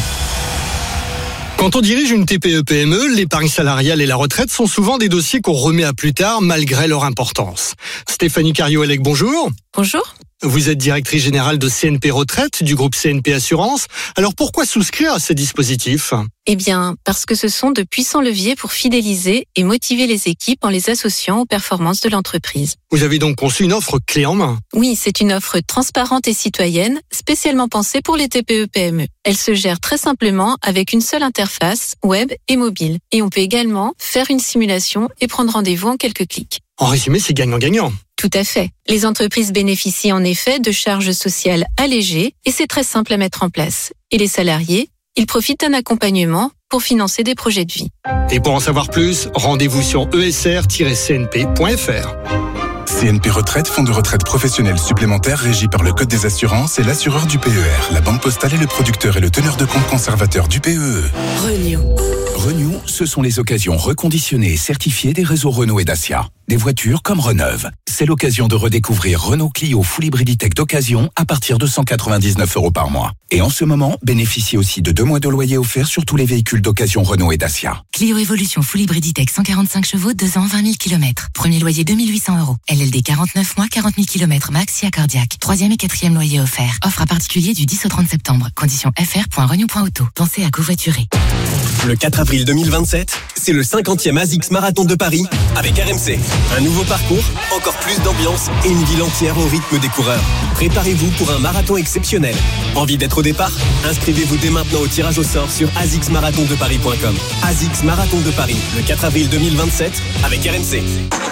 Quand on dirige une T P E P M E, l'épargne salariale et la retraite sont souvent des dossiers qu'on remet à plus tard malgré leur importance. Stéphanie Cario-Elec, bonjour. Bonjour. Vous êtes directrice générale de C N P Retraite du groupe C N P Assurance. Alors pourquoi souscrire à ces dispositifs ? Eh bien, parce que ce sont de puissants leviers pour fidéliser et motiver les équipes en les associant aux performances de l'entreprise. Vous avez donc conçu une offre clé en main ? Oui, c'est une offre transparente et citoyenne, spécialement pensée pour les T P E P M E. Elle se gère très simplement avec une seule interface, web et mobile. Et on peut également faire une simulation et prendre rendez-vous en quelques clics. En résumé, c'est gagnant-gagnant. Tout à fait. Les entreprises bénéficient en effet de charges sociales allégées et c'est très simple à mettre en place. Et les salariés, ils profitent d'un accompagnement pour financer des projets de vie. Et pour en savoir plus, rendez-vous sur e s r tiret c n p point f r. C N P Retraite, fonds de retraite professionnel supplémentaire régi par le Code des assurances et l'assureur du P E R. La Banque Postale est le producteur et le teneur de compte conservateur du P E E. Renew. Renew, ce sont les occasions reconditionnées et certifiées des réseaux Renault et Dacia. Des voitures comme Reneuve. C'est l'occasion de redécouvrir Renault Clio Full Hybrid E-Tech d'occasion à partir de cent quatre-vingt-dix-neuf euros par mois. Et en ce moment, bénéficiez aussi de deux mois de loyer offerts sur tous les véhicules d'occasion Renault et Dacia. Clio Evolution Full Hybrid E-Tech cent quarante-cinq chevaux, deux ans, vingt mille kilomètres. Premier loyer deux mille huit cents euros. L L D quarante-neuf mois, quarante mille kilomètres max si accordiaque. Troisième et quatrième loyer offert. Offre à particulier du dix au trente septembre. Conditions f r point renew point auto. Pensez à covoiturer. Le quatre avril deux mille vingt-sept, c'est le cinquantième ASICS Marathon de Paris avec R M C. Un nouveau parcours, encore plus d'ambiance et une ville entière au rythme des coureurs. Préparez-vous pour un marathon exceptionnel. Envie d'être au départ ? Inscrivez-vous dès maintenant au tirage au sort sur asics marathon de paris point com. ASICS Marathon de Paris, le quatre avril deux mille vingt-sept avec R M C.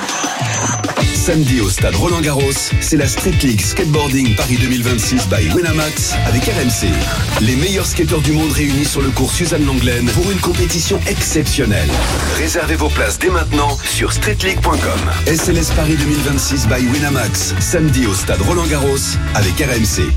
Samedi au stade Roland-Garros, c'est la Street League Skateboarding Paris deux mille vingt-six by Winamax avec R M C. Les meilleurs skateurs du monde réunis sur le cours Suzanne Lenglen pour une compétition exceptionnelle. Réservez vos places dès maintenant sur street league point com. S L S Paris deux mille vingt-six by Winamax, samedi au stade Roland-Garros avec R M C.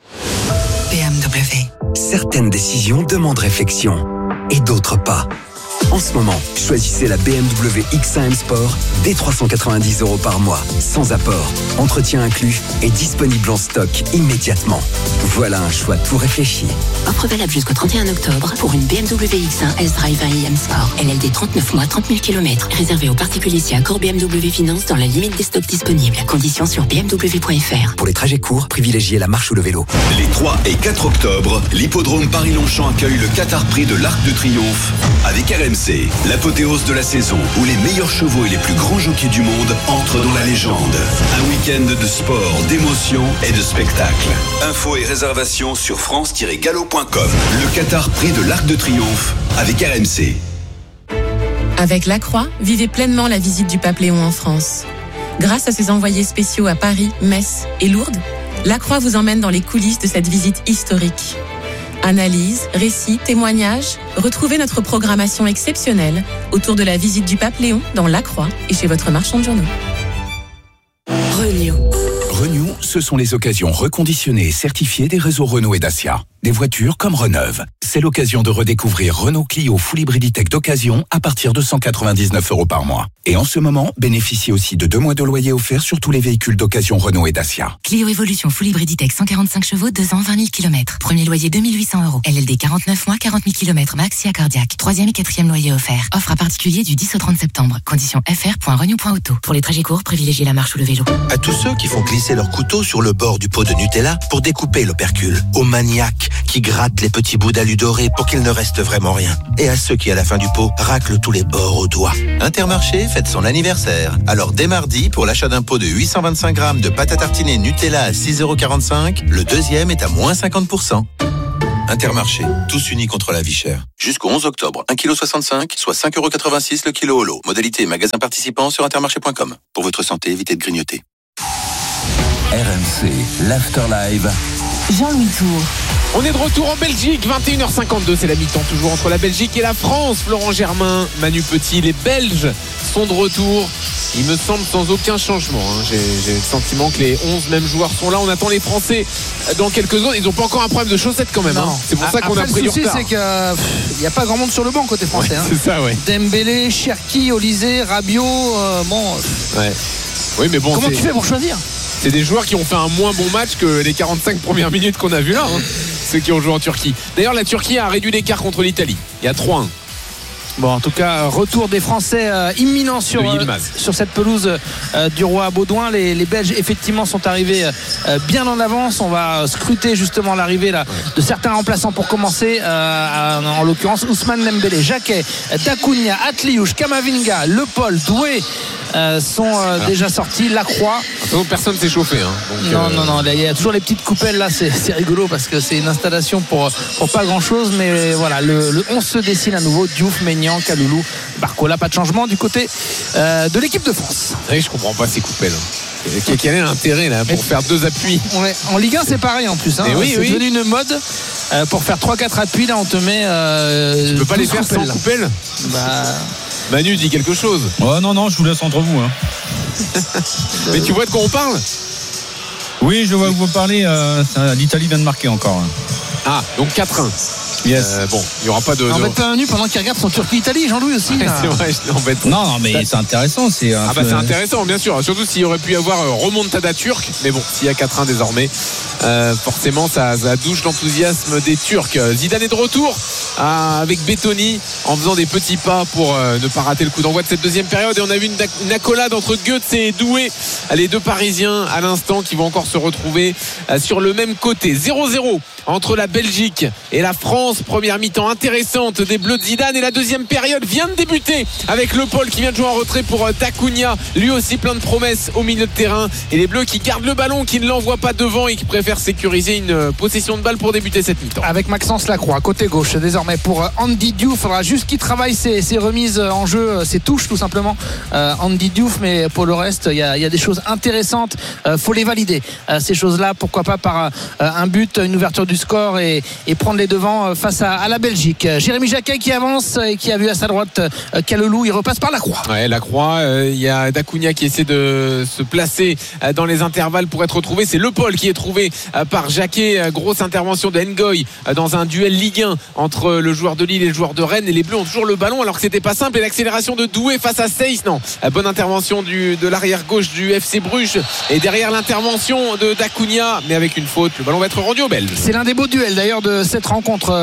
B M W. Certaines décisions demandent réflexion et d'autres pas. En ce moment, choisissez la B M W X un M Sport dès trois cent quatre-vingt-dix euros par mois, sans apport, entretien inclus et disponible en stock immédiatement. Voilà un choix tout réfléchi. Offre valable jusqu'au trente et un octobre pour une B M W X un S-Drive un i M Sport. L L D trente-neuf mois, trente mille kilomètres. Réservé aux particuliers si accord B M W Finance dans la limite des stocks disponibles. Conditions sur b m w point f r. Pour les trajets courts, privilégiez la marche ou le vélo. Les trois et quatre octobre, l'hippodrome Paris-Longchamp accueille le Qatar Prix de l'Arc de Triomphe avec R M C. M C, l'apothéose de la saison où les meilleurs chevaux et les plus grands jockeys du monde entrent dans la légende. Un week-end de sport, d'émotion et de spectacle. Infos et réservations sur france tiret galop point com. Le Qatar Prix de l'Arc de Triomphe avec R M C. Avec Lacroix, vivez pleinement la visite du pape Léon en France. Grâce à ses envoyés spéciaux à Paris, Metz et Lourdes, Lacroix vous emmène dans les coulisses de cette visite historique. Analyse, récits, témoignages, retrouvez notre programmation exceptionnelle autour de la visite du pape Léon dans Lacroix et chez votre marchand de journaux. Renew. Renew, ce sont les occasions reconditionnées et certifiées des réseaux Renault et Dacia. Des voitures comme Reneuve. C'est l'occasion de redécouvrir Renault Clio Full Hybrid Tech d'occasion à partir de cent quatre-vingt-dix-neuf euros par mois. Et en ce moment, bénéficiez aussi de deux mois de loyer offerts sur tous les véhicules d'occasion Renault et Dacia. Clio Evolution Full Hybrid Tech cent quarante-cinq chevaux, deux ans, vingt mille kilomètres. Premier loyer deux mille huit cents euros. L L D quarante-neuf mois, quarante mille kilomètres max et à cardiaque. Troisième et quatrième loyer offert. Offre à particulier du dix au trente septembre. Conditions f r point renew point auto. Pour les trajets courts, privilégiez la marche ou le vélo. À tous ceux qui font glisser leur couteau sur le bord du pot de Nutella pour découper l'opercule. Aux maniaques qui grattent les petits bouts d'alu doré pour qu'il ne reste vraiment rien. Et à ceux qui, à la fin du pot, raclent tous les bords au doigt. Intermarché fête son anniversaire. Alors dès mardi, pour l'achat d'un pot de huit cent vingt-cinq grammes de pâte à tartiner Nutella à six euros quarante-cinq, le deuxième est à moins cinquante pour cent. Intermarché, tous unis contre la vie chère. Jusqu'au onze octobre, un virgule soixante-cinq kilos, soit cinq euros quatre-vingt-six le kilo au lot. Modalité et magasin participant sur intermarché point com. Pour votre santé, évitez de grignoter. R M C, l'Afterlive. Jean-Louis Tour. On est de retour en Belgique, vingt et une heures cinquante-deux, c'est la mi-temps toujours entre la Belgique et la France. Florent Germain, Manu Petit, les Belges sont de retour. Il me semble sans aucun changement. Hein. J'ai, j'ai le sentiment que les onze mêmes joueurs sont là. On attend les Français dans quelques secondes. Ils n'ont pas encore un problème de chaussettes quand même. Hein. C'est pour ça qu'on Après, a pris du retard. Le souci, c'est qu'il n'y a pas grand monde sur le banc côté français. Ouais, hein. C'est ça, ouais. Dembélé, Cherki, Olysée, Rabiot. Euh, bon. Ouais. Oui, mais bon. Comment c'est... tu fais pour choisir ? C'est des joueurs qui ont fait un moins bon match que les quarante-cinq premières minutes qu'on a vues là, hein, ceux qui ont joué en Turquie. D'ailleurs, la Turquie a réduit l'écart contre l'Italie. Il y a trois un. Bon, en tout cas, retour des Français euh, imminent sur, euh, sur cette pelouse euh, du Roi Baudouin. Les, les Belges, effectivement, sont arrivés euh, bien en avance. On va scruter justement l'arrivée là, de certains remplaçants pour commencer. Euh, en l'occurrence, Ousmane Dembélé, Jacquet, Dacunia, Atliouche, Kamavinga, Le Paul, Doué. Euh, sont euh, déjà sortis. Lacroix. Donc personne s'est chauffé. Hein. Donc, non, euh... non, non. Il y a toujours les petites coupelles là. C'est, c'est rigolo parce que c'est une installation pour, pour pas grand chose. Mais voilà, le, le onze se dessine à nouveau. Diouf, Maignan, Kaloulou, Barcola. Pas de changement du côté euh, de l'équipe de France. Oui, je comprends pas ces coupelles. Quel est l'intérêt là pour Et faire deux appuis? Ouais, en Ligue un, c'est pareil en plus. Hein. Oui, c'est oui. devenu une mode. Euh, pour faire trois quatre appuis, là, on te met. Euh, tu peux pas les faire sans coupelle? Bah. Manu dit quelque chose. Oh non, non, je vous laisse entre vous. Hein. Mais tu vois de quoi on parle? Oui, je vois vous parler. Euh, L'Italie vient de marquer encore. Hein. Ah, donc quatre un. Yes. Euh, bon, il n'y aura pas de. N'embête pas Manu pendant qu'il regarde son Turquie-Italie, Jean-Louis aussi. Ouais, c'est vrai, je l'embête. Non, non, mais c'est intéressant. C'est ah, bah c'est intéressant, bien sûr. Surtout s'il aurait pu y avoir remontada turque. Mais bon, s'il y a quatre un désormais, euh, forcément, ça, ça douche l'enthousiasme des Turcs. Zidane est de retour euh, avec Bettoni en faisant des petits pas pour euh, ne pas rater le coup d'envoi de cette deuxième période. Et on a vu une, une accolade entre Goetz et Doué. Les deux Parisiens à l'instant qui vont encore se retrouver euh, sur le même côté. zéro zéro entre la Belgique et la France. Première mi-temps intéressante des Bleus de Zidane. Et la deuxième période vient de débuter avec Le Paul qui vient de jouer en retrait pour Dacunia. Lui aussi plein de promesses au milieu de terrain. Et les Bleus qui gardent le ballon, qui ne l'envoient pas devant et qui préfèrent sécuriser une possession de balle pour débuter cette mi-temps. Avec Maxence Lacroix, côté gauche désormais pour Andy Diouf. Il faudra juste qu'il travaille ses, ses remises en jeu, ses touches tout simplement. Euh, Andy Diouf, mais pour le reste, il y a, y a des choses intéressantes. Il euh, faut les valider. Euh, ces choses-là, pourquoi pas par euh, un but, une ouverture du score et, et prendre les devants euh, face à, à la Belgique. Jérémy Jacquet qui avance et qui a vu à sa droite euh, Kaloulou. Il repasse par Lacroix. Ouais, Lacroix. Il euh, y a Dacunia qui essaie de se placer euh, dans les intervalles pour être retrouvé. C'est Le Paul qui est trouvé euh, par Jacquet. Euh, grosse intervention de Ngoy euh, dans un duel Ligue un entre le joueur de Lille et le joueur de Rennes. Et les Bleus ont toujours le ballon alors que c'était pas simple. Et l'accélération de Doué face à Seyss. Non, euh, bonne intervention du, de l'arrière gauche du F C Bruges. Et derrière l'intervention de Dacunia, mais avec une faute, le ballon va être rendu aux Belges. C'est l'un des beaux duels d'ailleurs de cette rencontre.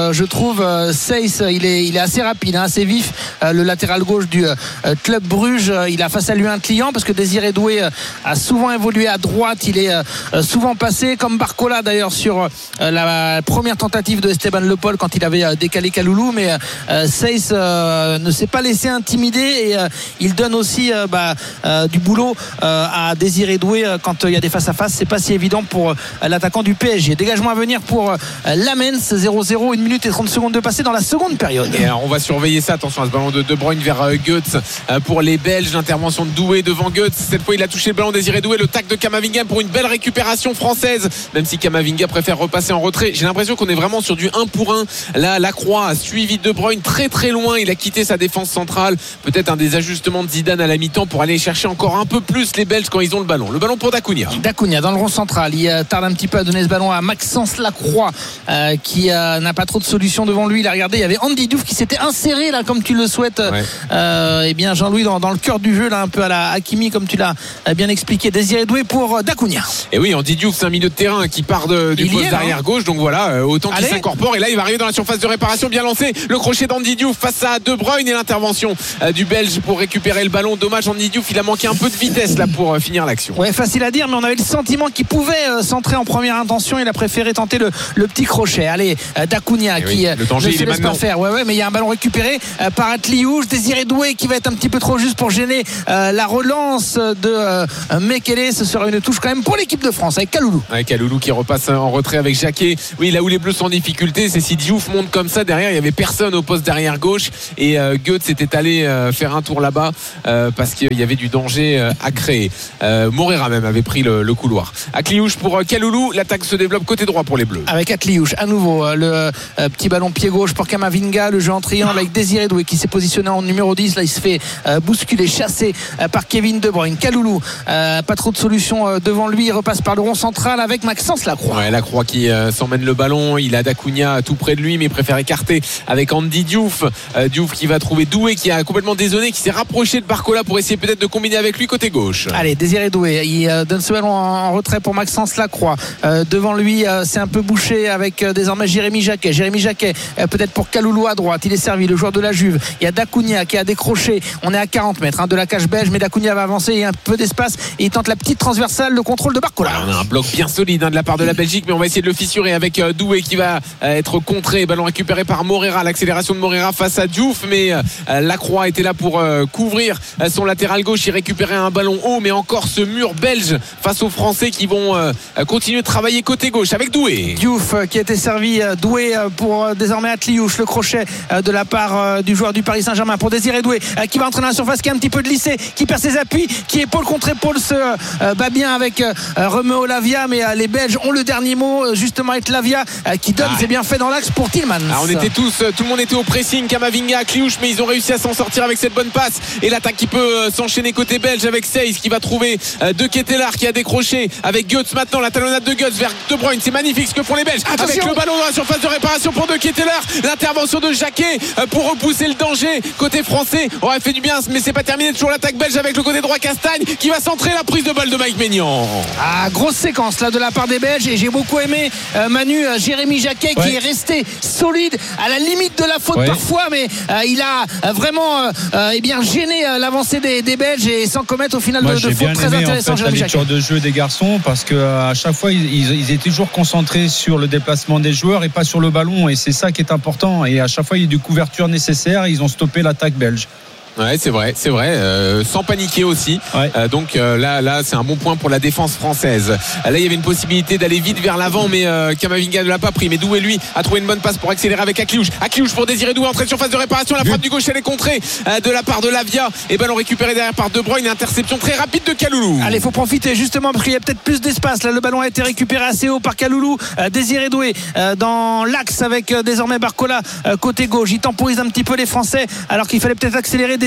euh, je trouve euh, Seyss, il est, il est assez rapide, hein, assez vif, euh, le latéral gauche du euh, club Bruges. Il a face à lui un client parce que Désiré Doué euh, a souvent évolué à droite, il est euh, souvent passé comme Barcola d'ailleurs sur euh, la première tentative de Esteban Le Pol quand il avait euh, décalé Kaloulou, mais euh, Seyss euh, ne s'est pas laissé intimider et euh, il donne aussi euh, bah, euh, du boulot euh, à Désiré Doué euh, quand il y a des face à face. C'est pas si évident pour euh, l'attaquant du P S G. Dégagement à venir pour euh, Lamens, zéro zéro, une minute et trente secondes de passé dans la seconde période. Et alors on va surveiller ça, attention à ce ballon de De Bruyne vers euh, Goetz euh, pour les Belges, l'intervention de Doué devant Goetz. Cette fois il a touché le ballon, Désiré Doué, le tac de Camavinga pour une belle récupération française, même si Camavinga préfère repasser en retrait. J'ai l'impression qu'on est vraiment sur du un pour un. Là Lacroix a suivi De Bruyne très très loin, il a quitté sa défense centrale. Peut-être un des ajustements de Zidane à la mi-temps pour aller chercher encore un peu plus les Belges quand ils ont le ballon. Le ballon pour Dacunia. Dacunia dans le rond central, il euh, tarde un petit peu à donner ce ballon à Maxence Lacroix euh, qui euh, n'a pas trop de solutions devant lui. Il a regardé, il y avait Andy Diouf qui s'était inséré là comme tu le souhaites. Ouais. Euh, et bien Jean-Louis dans, dans le cœur du jeu là, un peu à la Hakimi comme tu l'as bien expliqué. Désiré Doué pour Dacunia. Et oui, Andy Diouf c'est un milieu de terrain qui part de, du il poste d'arrière gauche, donc voilà, euh, autant qu'il s'incorpore. Et là il va arriver dans la surface de réparation, bien lancé. Le crochet d'Andy Diouf face à De Bruyne et l'intervention euh, du Belge pour récupérer le ballon. Dommage, Andy Diouf, il a manqué un peu de vitesse là pour euh, finir l'action. Ouais, facile à dire, mais on avait le sentiment qu'il pouvait euh, centrer en première intention. Il a préféré tenter le, le petit crochet. Allez, euh, Dacunia qui euh, oui, ne se laisse pas faire. Ouais, ouais, mais il y a un ballon récupéré euh, par Atliouche. Désiré Doué qui va être un petit peu trop juste pour gêner euh, la relance de euh, Mekele. Ce sera une touche quand même pour l'équipe de France avec Kaloulou. Ouais, Kaloulou qui repasse en retrait avec Jacquet. Oui, là où les Bleus sont en difficulté, c'est si Diouf monte comme ça derrière, il y avait personne au poste d'arrière gauche et euh, Goetz s'était allé euh, faire un tour là-bas euh, parce qu'il y avait du danger euh, à créer. Euh, Morera même avait pris le, le couloir. Atliouche pour euh, Kaloulou, l'attaque se développe côté droit pour les Bleus. Avec Atliouche à nouveau euh, le euh, petit ballon pied gauche pour Camavinga, le jeu en triangle avec Désiré Doué qui s'est positionné en numéro dix. Là il se fait euh, bousculer, chassé euh, par Kevin De Bruyne. Kaloulou, euh, pas trop de solutions euh, devant lui, il repasse par le rond central avec Maxence Lacroix. Ouais, Lacroix qui euh, s'emmène le ballon, il a Dacunia tout près de lui mais il préfère écarter avec Andy Diouf. Euh, Diouf qui va trouver Doué qui a complètement dézonné, qui s'est rapproché de Barcola pour essayer peut-être de combiner avec lui côté gauche. Allez, Désiré Doué, il euh, donne ce ballon en retrait pour Maxence Lacroix. Euh, devant lui, euh, c'est un peu bouché avec euh, désormais Jérémy Jacquet. Jérémy Jacquet, euh, peut-être pour Kaloulou à droite, il est servi, le joueur de la Juve. Il y a Dacunia qui a décroché. On est à quarante mètres hein, de la cage belge, mais Dacunia va avancer, il y a un peu d'espace et il tente la petite transversale, le contrôle de Barcola. Ouais, on a un bloc bien solide hein, de la part de la Belgique, mais on va essayer de le fissurer avec euh, Doué qui va euh, être contré. Ballon récupéré par Morera, l'accélération de Morera face à Diouf, mais euh, Lacroix était là pour euh, couvrir euh, son latéral gauche. Il récupérait un ballon haut, mais encore ce mur belge face aux Français qui vont euh, continuer de travailler côté gauche avec Doué. Diouf euh, qui a été servi, euh, Doué euh, pour euh, désormais Atliouche, le crochet euh, de la part euh, du joueur du Paris Saint-Germain pour Désiré Doué euh, qui va entrer dans la surface, qui a un petit peu de lissé, qui perd ses appuis, qui épaule contre épaule se euh, bat bien avec euh, Romeo Lavia, mais euh, les Belges ont le dernier mot euh, justement avec Lavia euh, qui donne ah, ses bienfaits dans l'axe pour Tillmans. Ah, on était tous, tout le monde était au pressing, Camavinga, Atliouche, mais ils ont réussi à s'en sortir avec cette bonne passe et l'attaque qui peut euh, s'enchaîner côté belge avec Seyss qui va trouver euh, De Ketelaere qui a décroché avec Goetz maintenant, la talonnade de Goetz vers De Bruyne. C'est magnifique ce que font les Belges. Attention. Avec le ballon dans la surface de réparation pour De Ketelaere, l'intervention de Jacquet euh, pour repousser le danger côté français aurait fait du bien, mais c'est pas terminé. Toujours l'attaque belge avec le côté droit Castagne qui va centrer la prise de balle de Mike Maignan. Ah, grosse séquence là de la part des Belges et j'ai beaucoup aimé euh, Manu euh, Jérémy Jacquet ouais. qui est resté solide à la limite de la faute ouais. parfois, mais euh, il a euh, vraiment euh, eh bien gêné euh, l'avancée des, des Belges et sans commettre au final Moi, de, de faute très intéressant. En fait, la lecture de jeu des garçons parce que à chaque fois ils, ils étaient toujours concentrés sur le déplacement des joueurs et pas sur le ballon, et c'est ça qui est important, et à chaque fois il y a des couvertures nécessaires. Ils ont stoppé l'attaque belge. Ouais, c'est vrai, c'est vrai, euh, sans paniquer aussi. Ouais. Euh, donc euh, là, là, c'est un bon point pour la défense française. Là, il y avait une possibilité d'aller vite vers l'avant, mais euh, Camavinga ne l'a pas pris. Mais Doué, lui, a trouvé une bonne passe pour accélérer avec Atliouche. Atliouche pour Désiré Doué, entrée de surface de réparation. La frappe du gauche, elle est contrée euh, de la part de Lavia. Et ballon récupéré derrière par De Bruyne. Une interception très rapide de Kaloulou. Allez, faut profiter justement parce qu'il y a peut-être plus d'espace. Là, le ballon a été récupéré assez haut par Kaloulou. Euh, Désiré Doué euh, dans l'axe avec euh, désormais Barcola euh, côté gauche. Il temporise un petit peu les Français alors qu'il fallait peut-être accélérer. Désiré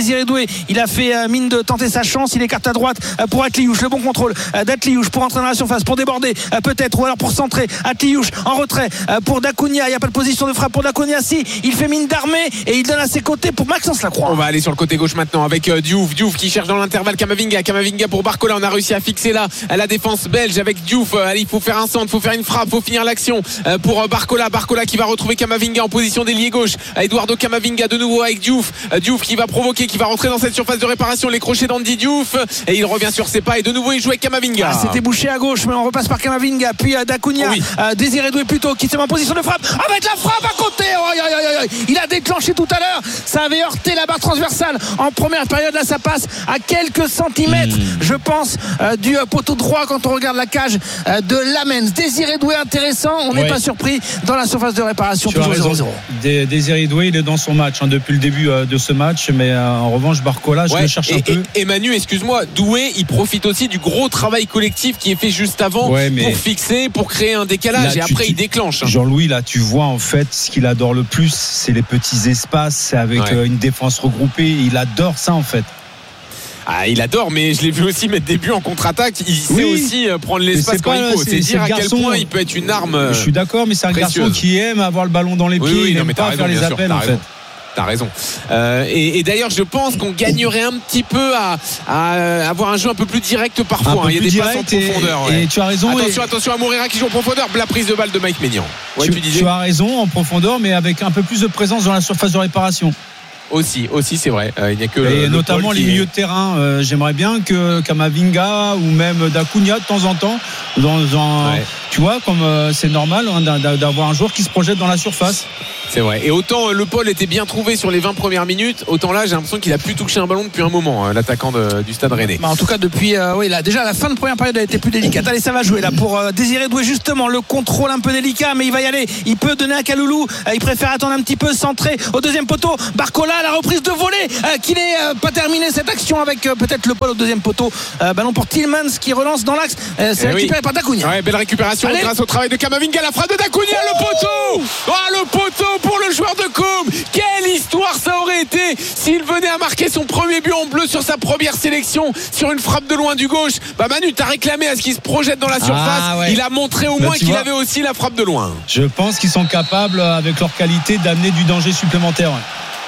Désiré Doué, il a fait euh, mine de tenter sa chance, il écarte à droite euh, pour Atliouche, le bon contrôle euh, d'Atliouche pour entrer dans la surface, pour déborder euh, peut-être, ou alors pour centrer. Atliouche en retrait euh, pour Dacunia, il n'y a pas de position de frappe pour Dacunia, si il fait mine d'armée et il donne à ses côtés pour Maxence Lacroix. On va aller sur le côté gauche maintenant avec euh, Diouf, Diouf qui cherche dans l'intervalle Kamavinga, Kamavinga pour Barcola, on a réussi à fixer là la défense belge avec Diouf, euh, allez, il faut faire un centre, il faut faire une frappe, il faut finir l'action euh, pour euh, Barcola, Barcola qui va retrouver Kamavinga en position d'ailier gauche, Eduardo Kamavinga de nouveau avec Diouf, euh, Diouf qui va provoquer, qui va rentrer dans cette surface de réparation, les crochets d'Andy Diouf et il revient sur ses pas et de nouveau il joue avec Kamavinga. Ah, c'était bouché à gauche mais on repasse par Kamavinga puis euh, Dacunia, oh oui. euh, Désiré Doué plutôt qui se met en position de frappe avec la frappe à côté, oh, aïe, aïe, aïe, aïe. Il a déclenché tout à l'heure, ça avait heurté la barre transversale en première période, là ça passe à quelques centimètres mmh. je pense euh, du euh, poteau droit quand on regarde la cage euh, de Lamens. Désiré Doué intéressant, on n'est ouais. pas surpris dans la surface de réparation, tu toujours zéro zéro. Désiré Doué il est dans son match hein, depuis le début euh, de ce match, mais euh, en revanche Barcola je ouais. le cherche et, un peu. Et, et Manu, excuse-moi, Doué il profite aussi du gros travail collectif qui est fait juste avant ouais, pour fixer, pour créer un décalage là, et après tu, il déclenche. Jean-Louis, là tu vois en fait ce qu'il adore le plus, c'est les petits espaces, c'est avec ouais. euh, une défense regroupée, il adore ça en fait. Ah, il adore, mais je l'ai vu aussi mettre des buts en contre-attaque. Il sait oui. aussi prendre l'espace quand il faut. C'est, c'est dire à quel garçon, point il peut être une arme. Je suis d'accord, mais c'est un précieuse. garçon qui aime avoir le ballon dans les pieds. Oui, oui, il n'aime pas raison, faire les sûr, appels en raison. fait. T'as raison. Euh, et, et d'ailleurs, je pense qu'on gagnerait un petit peu à, à avoir un jeu un peu plus direct parfois. Hein. Il y a des passes en profondeur. Et, ouais. et tu as raison. Attention, et... attention à Moreira qui joue en profondeur. La prise de balle de Mike Maignan. Ouais, tu, tu, disais. tu as raison en profondeur, mais avec un peu plus de présence dans la surface de réparation. Aussi, aussi c'est vrai. Euh, il n'y a que et le, notamment le les est... milieux de terrain. Euh, j'aimerais bien que Kamavinga ou même Dacunia de temps en temps, dans un, ouais. tu vois, comme euh, c'est normal hein, d'avoir un joueur qui se projette dans la surface. C'est vrai. Et autant Le Paul était bien trouvé sur les vingt premières minutes, autant là j'ai l'impression qu'il a plus touché un ballon depuis un moment, hein, l'attaquant de, du Stade Rennais. Bah en tout cas depuis, euh, oui, là déjà la fin de première période a été plus délicate. Allez, ça va jouer là pour euh, Désiré Doué justement, le contrôle un peu délicat, mais il va y aller. Il peut donner à Kaloulou. Euh, il préfère attendre un petit peu, centré au deuxième poteau. Barcola, la reprise de volée, euh, qui n'est euh, pas terminée cette action avec euh, peut-être Le Paul au deuxième poteau. Euh, ballon pour Tillmans qui relance dans l'axe. Euh, c'est eh récupéré oui. par Dacunia. Ouais, belle récupération Allez. grâce au travail de Kamavinga. La frappe de Dacunia, oh le poteau. Oh le poteau pour le joueur de Côme. Quelle histoire ça aurait été s'il venait à marquer son premier but en bleu sur sa première sélection sur une frappe de loin du gauche. Bah Manu, t'as réclamé à ce qu'il se projette dans la surface. Ah, ouais. Il a montré au Là, moins qu'il vois, avait aussi la frappe de loin. Je pense qu'ils sont capables avec leur qualité d'amener du danger supplémentaire. Ouais.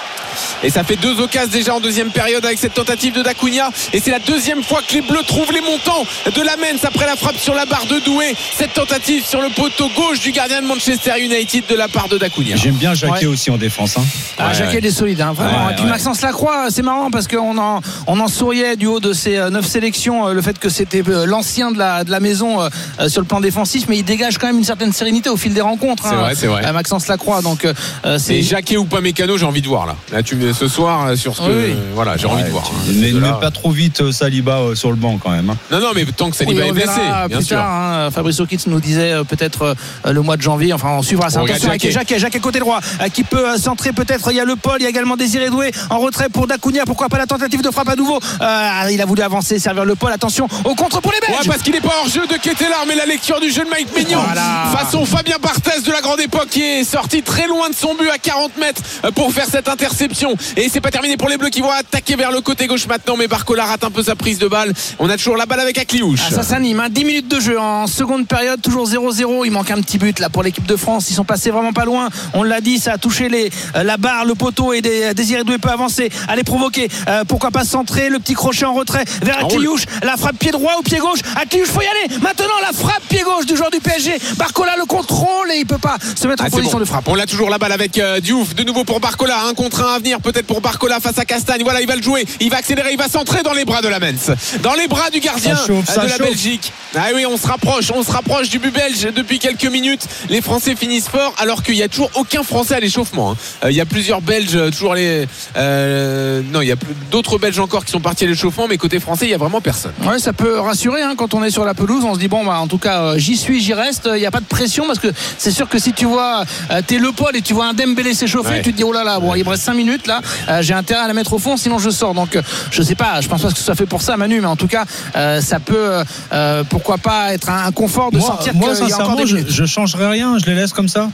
Et ça fait deux occasions déjà en deuxième période avec cette tentative de Dacunia. Et c'est la deuxième fois que les Bleus trouvent les montants de Lamens après la frappe sur la barre de Doué. Cette tentative sur le poteau gauche du gardien de Manchester United de la part de Dacunia. J'aime bien Jacquet ouais. aussi en défense. Hein. Ah, ouais, Jacquet ouais. est solide, hein, vraiment. Ouais, et puis ouais. Maxence Lacroix, c'est marrant parce qu'on en, on en souriait du haut de ces neuf sélections, le fait que c'était l'ancien de la, de la maison euh, sur le plan défensif, mais il dégage quand même une certaine sérénité au fil des rencontres. C'est hein, vrai, c'est vrai. Maxence Lacroix. Donc, euh, c'est... Et Jacquet ou pas Mécano, j'ai envie de voir là. Là, tu me ce soir sur ce que oui. euh, voilà j'ai ouais, envie de voir hein, mais ne mets pas trop vite Saliba euh, sur le banc quand même hein. non non mais tant que Saliba oui, est blessé bien plus sûr tard, hein, Fabricio Kitz nous disait euh, peut-être euh, le mois de janvier, enfin on suivra ça. Attention avec Jacquet, Jacquet côté droit euh, qui peut euh, centrer peut-être. Il y a Le Paul, il y a également Désiré Doué en retrait pour Dacunia, pourquoi pas la tentative de frappe à nouveau. euh, il a voulu avancer, servir Le Paul, attention au contre pour les Belges. Ouais, parce qu'il n'est pas hors jeu de Ketelaar, mais la lecture du jeu de Mike Maignan voilà. façon Fabien Barthez de la grande époque qui est sorti très loin de son but à quarante mètres pour faire cette interception. Et c'est pas terminé pour les Bleus qui vont attaquer vers le côté gauche maintenant, mais Barcola rate un peu sa prise de balle. On a toujours la balle avec Akliouche. Ah, ça s'anime, hein. dix minutes de jeu en seconde période, toujours zéro zéro. Il manque un petit but là pour l'équipe de France. Ils sont passés vraiment pas loin. On l'a dit, ça a touché les, la barre, le poteau et des, Désiré Doué peut avancer. Allez provoquer. Euh, pourquoi pas centrer le petit crochet en retrait vers Akliouche. La frappe pied droit ou pied gauche. Akliouche, faut y aller. Maintenant la frappe pied gauche du joueur du P S G. Barcola le contrôle et il peut pas se mettre ah, en position bon. de frappe. On a toujours la balle avec euh, Diouf. De nouveau pour Barcola. Un contre un à venir peut-être pour Barcola face à Castagne. Voilà, il va le jouer. Il va accélérer. Il va centrer dans les bras de Lamens. Dans les bras du gardien chauffe, de la chauffe. Belgique. Ah oui, on se rapproche. On se rapproche du but belge depuis quelques minutes. Les Français finissent fort alors qu'il n'y a toujours aucun Français à l'échauffement. Hein. Euh, il y a plusieurs Belges, toujours les. Euh, non, il y a d'autres Belges encore qui sont partis à l'échauffement, mais côté français, il n'y a vraiment personne. Ouais, ça peut rassurer hein, quand on est sur la pelouse. On se dit, bon, bah, en tout cas, euh, j'y suis, j'y reste. Il n'y a pas de pression parce que c'est sûr que si tu vois, euh, t'es Le Paul et tu vois un Dembélé s'échauffer, ouais. tu te dis, oh là là, bon, ouais. il me reste cinq minutes là, euh, j'ai intérêt à la mettre au fond, sinon je sors. Donc, euh, je sais pas, je pense pas que ce soit fait pour ça, Manu, mais en tout cas, euh, ça peut, euh, pourquoi pas être un, un confort de moi, sentir moi, qu'il y a encore des je, je changerais rien, je les laisse comme ça.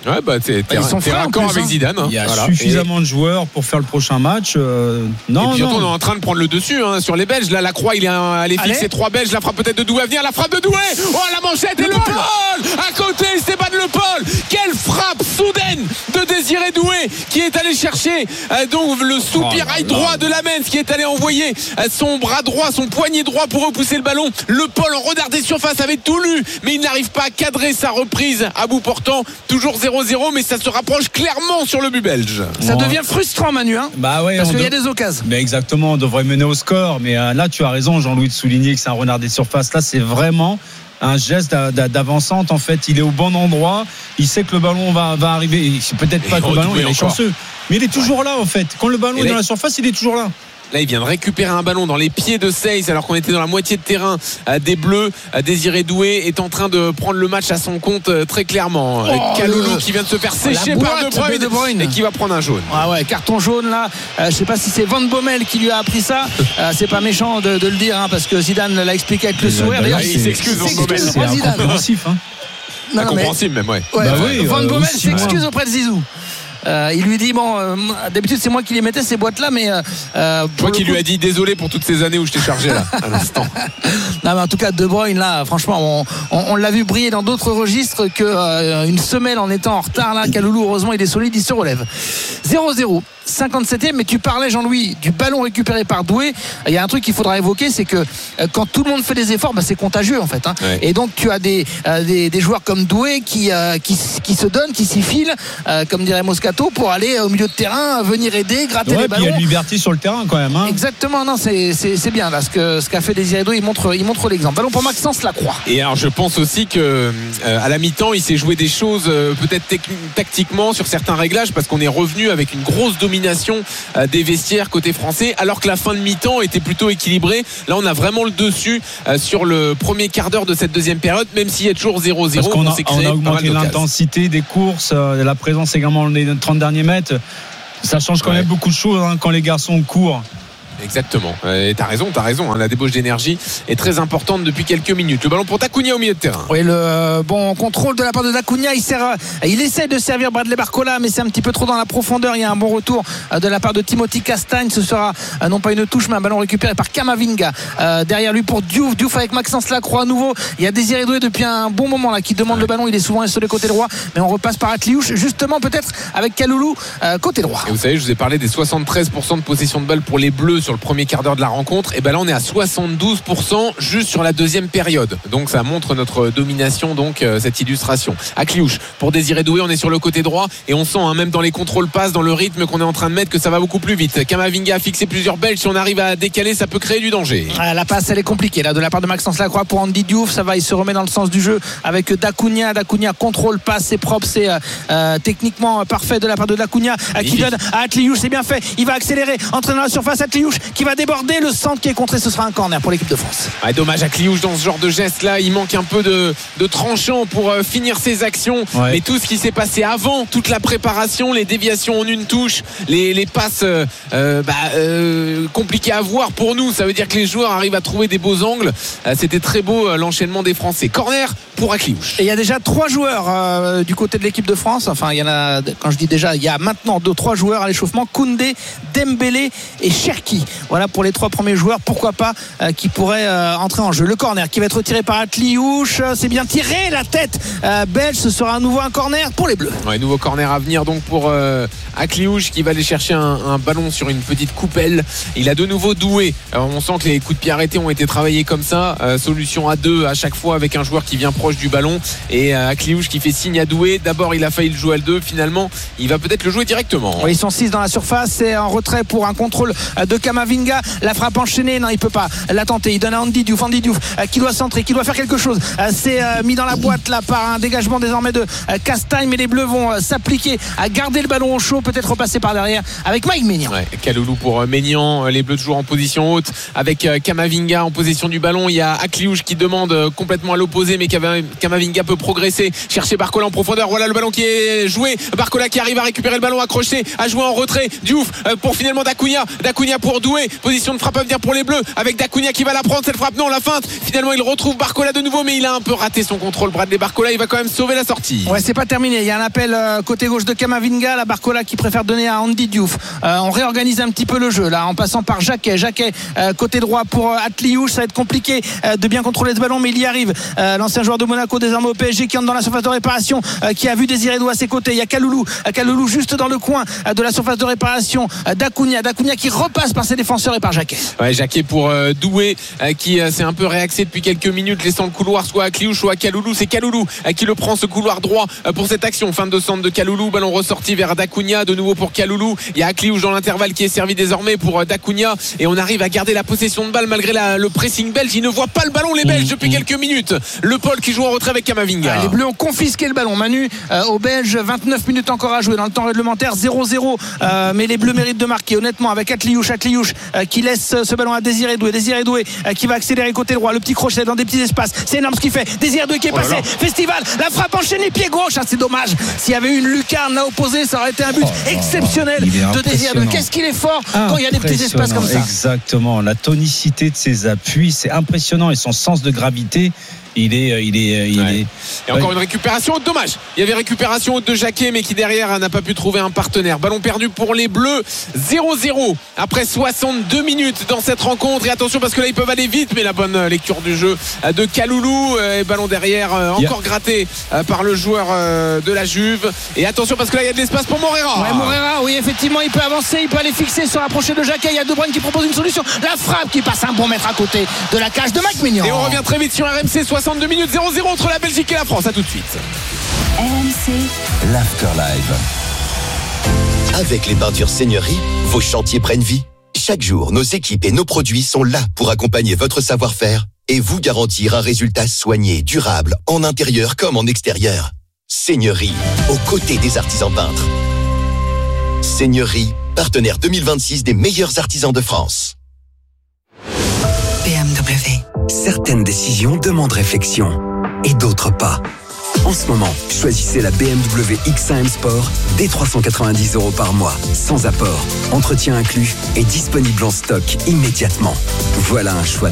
Ouais, bah, t'es, t'es, bah, t'es raccord avec Zidane. Hein. Il y a voilà. suffisamment et... de joueurs pour faire le prochain match. Euh... Non, et puis non. on est en train de prendre le dessus hein, sur les Belges. Là, la Croix, il est allé fixer trois Belges. La frappe peut-être de Doué à venir. La frappe de Doué. Oh, la manchette et le Paul à côté. Stéphane Le Paul. Quelle frappe soudaine de Désiré Doué qui est allé chercher euh, donc le soupirail oh, droit de Lamens qui est allé envoyer euh, son bras droit, son poignet droit pour repousser le ballon. Le Paul en retard des surfaces avait tout lu, mais il n'arrive pas à cadrer sa reprise à bout portant. Toujours zéro zéro, mais ça se rapproche clairement sur le but belge. Ça ouais. devient frustrant, Manu, hein bah ouais, parce qu'il de... y a des occasions. Mais exactement, on devrait mener au score. Mais euh, là, tu as raison, Jean-Louis, de souligner que c'est un renard des surfaces. Là, c'est vraiment un geste d'avancante. En fait, il est au bon endroit. Il sait que le ballon va, va arriver. C'est peut-être pas que le ballon, il est chanceux. Mais il est toujours ouais. là, en fait. Quand le ballon est dans la surface, il est toujours là. Là, il vient de récupérer un ballon dans les pieds de Seyss alors qu'on était dans la moitié de terrain des Bleus. Désiré Doué est en train de prendre le match à son compte très clairement. Oh, Kaloulou le... qui vient de se faire sécher par De Bruyne, De Bruyne et qui va prendre un jaune. Ah ouais, carton jaune là. Euh, je sais pas si c'est Van Bommel qui lui a appris ça. Euh, c'est pas méchant de, de le dire hein, parce que Zidane l'a expliqué avec le sourire. D'ailleurs, il s'excuse Van Bommel. C'est incompréhensif. Hein. Non, incompréhensible mais... même, ouais. ouais bah oui, Van euh, Bommel s'excuse auprès de Zizou. Euh, il lui dit bon euh, d'habitude c'est moi qui les mettais ces boîtes là mais euh, je crois qu'il coup... lui a dit désolé pour toutes ces années où je t'ai chargé là à l'instant. Non mais en tout cas De Bruyne là franchement on, on, on l'a vu briller dans d'autres registres que euh, une semelle en étant en retard là. Kaloulou heureusement il est solide, il se relève. zéro zéro cinquante-septième, mais tu parlais Jean-Louis du ballon récupéré par Doué. Il y a un truc qu'il faudra évoquer, c'est que euh, quand tout le monde fait des efforts, bah, c'est contagieux en fait hein. Ouais. Et donc tu as des, euh, des, des joueurs comme Doué qui, euh, qui, qui se donnent, qui s'y filent euh, comme dirait Moscato pour aller au milieu de terrain, venir aider, gratter ouais, les ballons. Il y a une liberté sur le terrain quand même hein. Exactement, non c'est, c'est, c'est bien là ce, que, ce qu'a fait Désiré Doué, il montre, il montre l'exemple. Ballon pour Maxence Lacroix. Et alors je pense aussi que euh, à la mi-temps il s'est joué des choses euh, peut-être tec- tactiquement sur certains réglages parce qu'on est revenu avec une grosse domination des vestiaires côté français alors que la fin de mi-temps était plutôt équilibrée. Là on a vraiment le dessus euh, sur le premier quart d'heure de cette deuxième période même s'il y a toujours zéro zéro. Parce qu'on a, on on a augmenté l'intensité des courses, euh, la présence également dans les trente derniers mètres. Ça change quand ouais. même beaucoup de choses hein, quand les garçons courent. Exactement, et t'as raison, t'as raison hein. La débauche d'énergie est très importante depuis quelques minutes. Le ballon pour Dacunia au milieu de terrain. Oui, le bon contrôle de la part de Dacunia. Il sert, il essaie de servir Bradley Barcola, mais c'est un petit peu trop dans la profondeur. Il y a un bon retour de la part de Timothy Castagne. Ce sera non pas une touche, mais un ballon récupéré par Kamavinga. Euh, derrière lui pour Diouf, Diouf avec Maxence Lacroix à nouveau. Il y a Désiré Doué depuis un bon moment là qui demande ouais. le ballon. Il est souvent sur le côté droit, mais on repasse par Atliouche justement peut-être avec Kaloulou euh, côté droit. Et vous savez, je vous ai parlé des soixante-treize pour cent de possession de balle pour les Bleus sur le premier quart d'heure de la rencontre, et ben là on est à soixante-douze pour cent juste sur la deuxième période, donc ça montre notre domination, donc euh, cette illustration. Akliouche pour Désiré Doué, on est sur le côté droit et on sent hein, même dans les contrôles passes, dans le rythme qu'on est en train de mettre, que ça va beaucoup plus vite. Kamavinga a fixé plusieurs Belges, si on arrive à décaler ça peut créer du danger. Ah, la passe elle est compliquée là de la part de Maxence Lacroix pour Andy Diouf, ça va, il se remet dans le sens du jeu avec Dacunia. Dacunia contrôle passe, c'est propre, c'est euh, euh, techniquement parfait de la part de Dacunia euh, qui donne à Atliouche, c'est bien fait, il va accélérer, entrer dans la surface, Atliouche qui va déborder, le centre qui est contré, ce sera un corner pour l'équipe de France. Ouais, dommage à Cliouche dans ce genre de geste là, il manque un peu de, de tranchant pour euh, finir ses actions, ouais. mais tout ce qui s'est passé avant, toute la préparation, les déviations en une touche, les, les passes euh, euh, bah, euh, compliquées à voir pour nous, ça veut dire que les joueurs arrivent à trouver des beaux angles. Euh, c'était très beau euh, l'enchaînement des Français. Corner pour Akliouche. Et il y a déjà trois joueurs euh, du côté de l'équipe de France, enfin il y en a, quand je dis déjà, il y a maintenant deux, trois joueurs à l'échauffement, Koundé, Dembélé et Cherki. Voilà pour les trois premiers joueurs, pourquoi pas, euh, qui pourraient euh, entrer en jeu. Le corner qui va être retiré par Atliouche, c'est bien tiré, la tête euh, belge, ce sera à nouveau un corner pour les Bleus. Ouais, nouveau corner à venir donc pour euh, Akliouche qui va aller chercher un, un ballon sur une petite coupelle. Il a de nouveau Doué. Alors, on sent que les coups de pied arrêtés ont été travaillés comme ça, euh, solution à deux à chaque fois avec un joueur qui vient proche du ballon, et euh, Akliouche qui fait signe à Doué. D'abord il a failli le jouer à deux, finalement il va peut-être le jouer directement. Oui, ils sont six dans la surface, c'est en retrait pour un contrôle de Kamavinga, la frappe enchaînée, non il peut pas la tenter, il donne à Andy Diouf, Andy Diouf euh, qui doit centrer, qui doit faire quelque chose, euh, c'est euh, mis dans la boîte là par un dégagement désormais de euh, Castagne, mais les Bleus vont euh, s'appliquer à garder le ballon au chaud, peut-être repasser par derrière avec Mike Maignan. Ouais, Kaloulou pour euh, Maignan, les Bleus toujours en position haute avec euh, Kamavinga en possession du ballon. Il y a Akliouche qui demande euh, complètement à l'opposé, mais Kamavinga peut progresser, chercher Barcola en profondeur, voilà le ballon qui est joué, Barcola qui arrive à récupérer le ballon accroché, à jouer en retrait, Diouf euh, pour finalement Dacunia, Dacunia pour Doué. Position de frappe à venir pour les Bleus avec Dacunia qui va la prendre. Cette frappe, non, la feinte. Finalement, il retrouve Barcola de nouveau, mais il a un peu raté son contrôle. Bradley Barcola, il va quand même sauver la sortie. Ouais, c'est pas terminé. Il y a un appel euh, côté gauche de Camavinga. La Barcola qui préfère donner à Andy Diouf. Euh, on réorganise un petit peu le jeu là en passant par Jacquet. Jacquet euh, côté droit pour euh, Atliouche. Ça va être compliqué euh, de bien contrôler ce ballon, mais il y arrive. Euh, l'ancien joueur de Monaco désormais au P S G qui entre dans la surface de réparation, euh, qui a vu Désiré Doué à ses côtés. Il y a Kaloulou. Euh, Kaloulou juste dans le coin euh, de la surface de réparation. Euh, Dacunia. Dacunia qui repasse par ses défenseurs et par Jacquet. Ouais, Jacquet pour euh, Doué euh, qui euh, s'est un peu réaxé depuis quelques minutes, laissant le couloir soit à Atliouche soit à Kaloulou. C'est Kaloulou euh, qui le prend ce couloir droit euh, pour cette action. Fin de centre de Kaloulou. Ballon ressorti vers Dacunia. De nouveau pour Kaloulou. Il y a Atliouche dans l'intervalle qui est servi désormais pour euh, Dacunia. Et on arrive à garder la possession de balle malgré la, le pressing belge. Ils ne voient pas le ballon, les Belges, depuis quelques minutes. Le Paul qui joue en retrait avec Camavinga. Ah, les Bleus ont confisqué le ballon, Manu, euh, aux Belges. Vingt-neuf minutes encore à jouer dans le temps réglementaire. zéro zéro. Euh, mais les Bleus méritent de marquer, honnêtement, avec Atliouche. Atliouche euh, qui laisse ce ballon à Désiré Doué. Désiré Doué euh, qui va accélérer côté droit. Le petit crochet dans des petits espaces. C'est énorme ce qu'il fait. Désiré Doué qui est oh là passé. là. Festival. La frappe enchaînée pied gauche. Ah, c'est dommage. S'il y avait eu une lucarne à opposer, ça aurait été un but oh exceptionnel de Désiré Doué. Qu'est-ce qu'il est fort quand il y a des petits espaces comme ça. Exactement. La tonicité de ses appuis, c'est impressionnant. Et son sens de gravité, il est, il est, il ouais. est. Et encore ouais. une récupération haute, dommage. Il y avait récupération haute de Jacquet, mais qui derrière n'a pas pu trouver un partenaire. Ballon perdu pour les Bleus. zéro zéro après soixante-deux minutes dans cette rencontre. Et attention parce que là ils peuvent aller vite, mais la bonne lecture du jeu de Kaloulou. Et ballon derrière, encore yeah. gratté par le joueur de la Juve. Et attention parce que là il y a de l'espace pour Morera. Ouais, Morera, oui, effectivement, il peut avancer, il peut aller fixer, se rapprocher de Jacquet. Il y a De Bruyne qui propose une solution. La frappe qui passe un bon mètre à côté de la cage de Mike Mignon. Et on revient très vite sur R M C. soixante-deux minutes, zéro zéro entre la Belgique et la France. À tout de suite. R M C l'Afterlife. Avec les peintures Seigneurie, vos chantiers prennent vie. Chaque jour, nos équipes et nos produits sont là pour accompagner votre savoir-faire et vous garantir un résultat soigné, durable, en intérieur comme en extérieur. Seigneurie, aux côtés des artisans peintres. Seigneurie, partenaire deux mille vingt-six des meilleurs artisans de France. B M W. Certaines décisions demandent réflexion et d'autres pas. En ce moment, choisissez la B M W X un M Sport dès trois cent quatre-vingt-dix euros par mois, sans apport, entretien inclus et disponible en stock immédiatement. Voilà un choix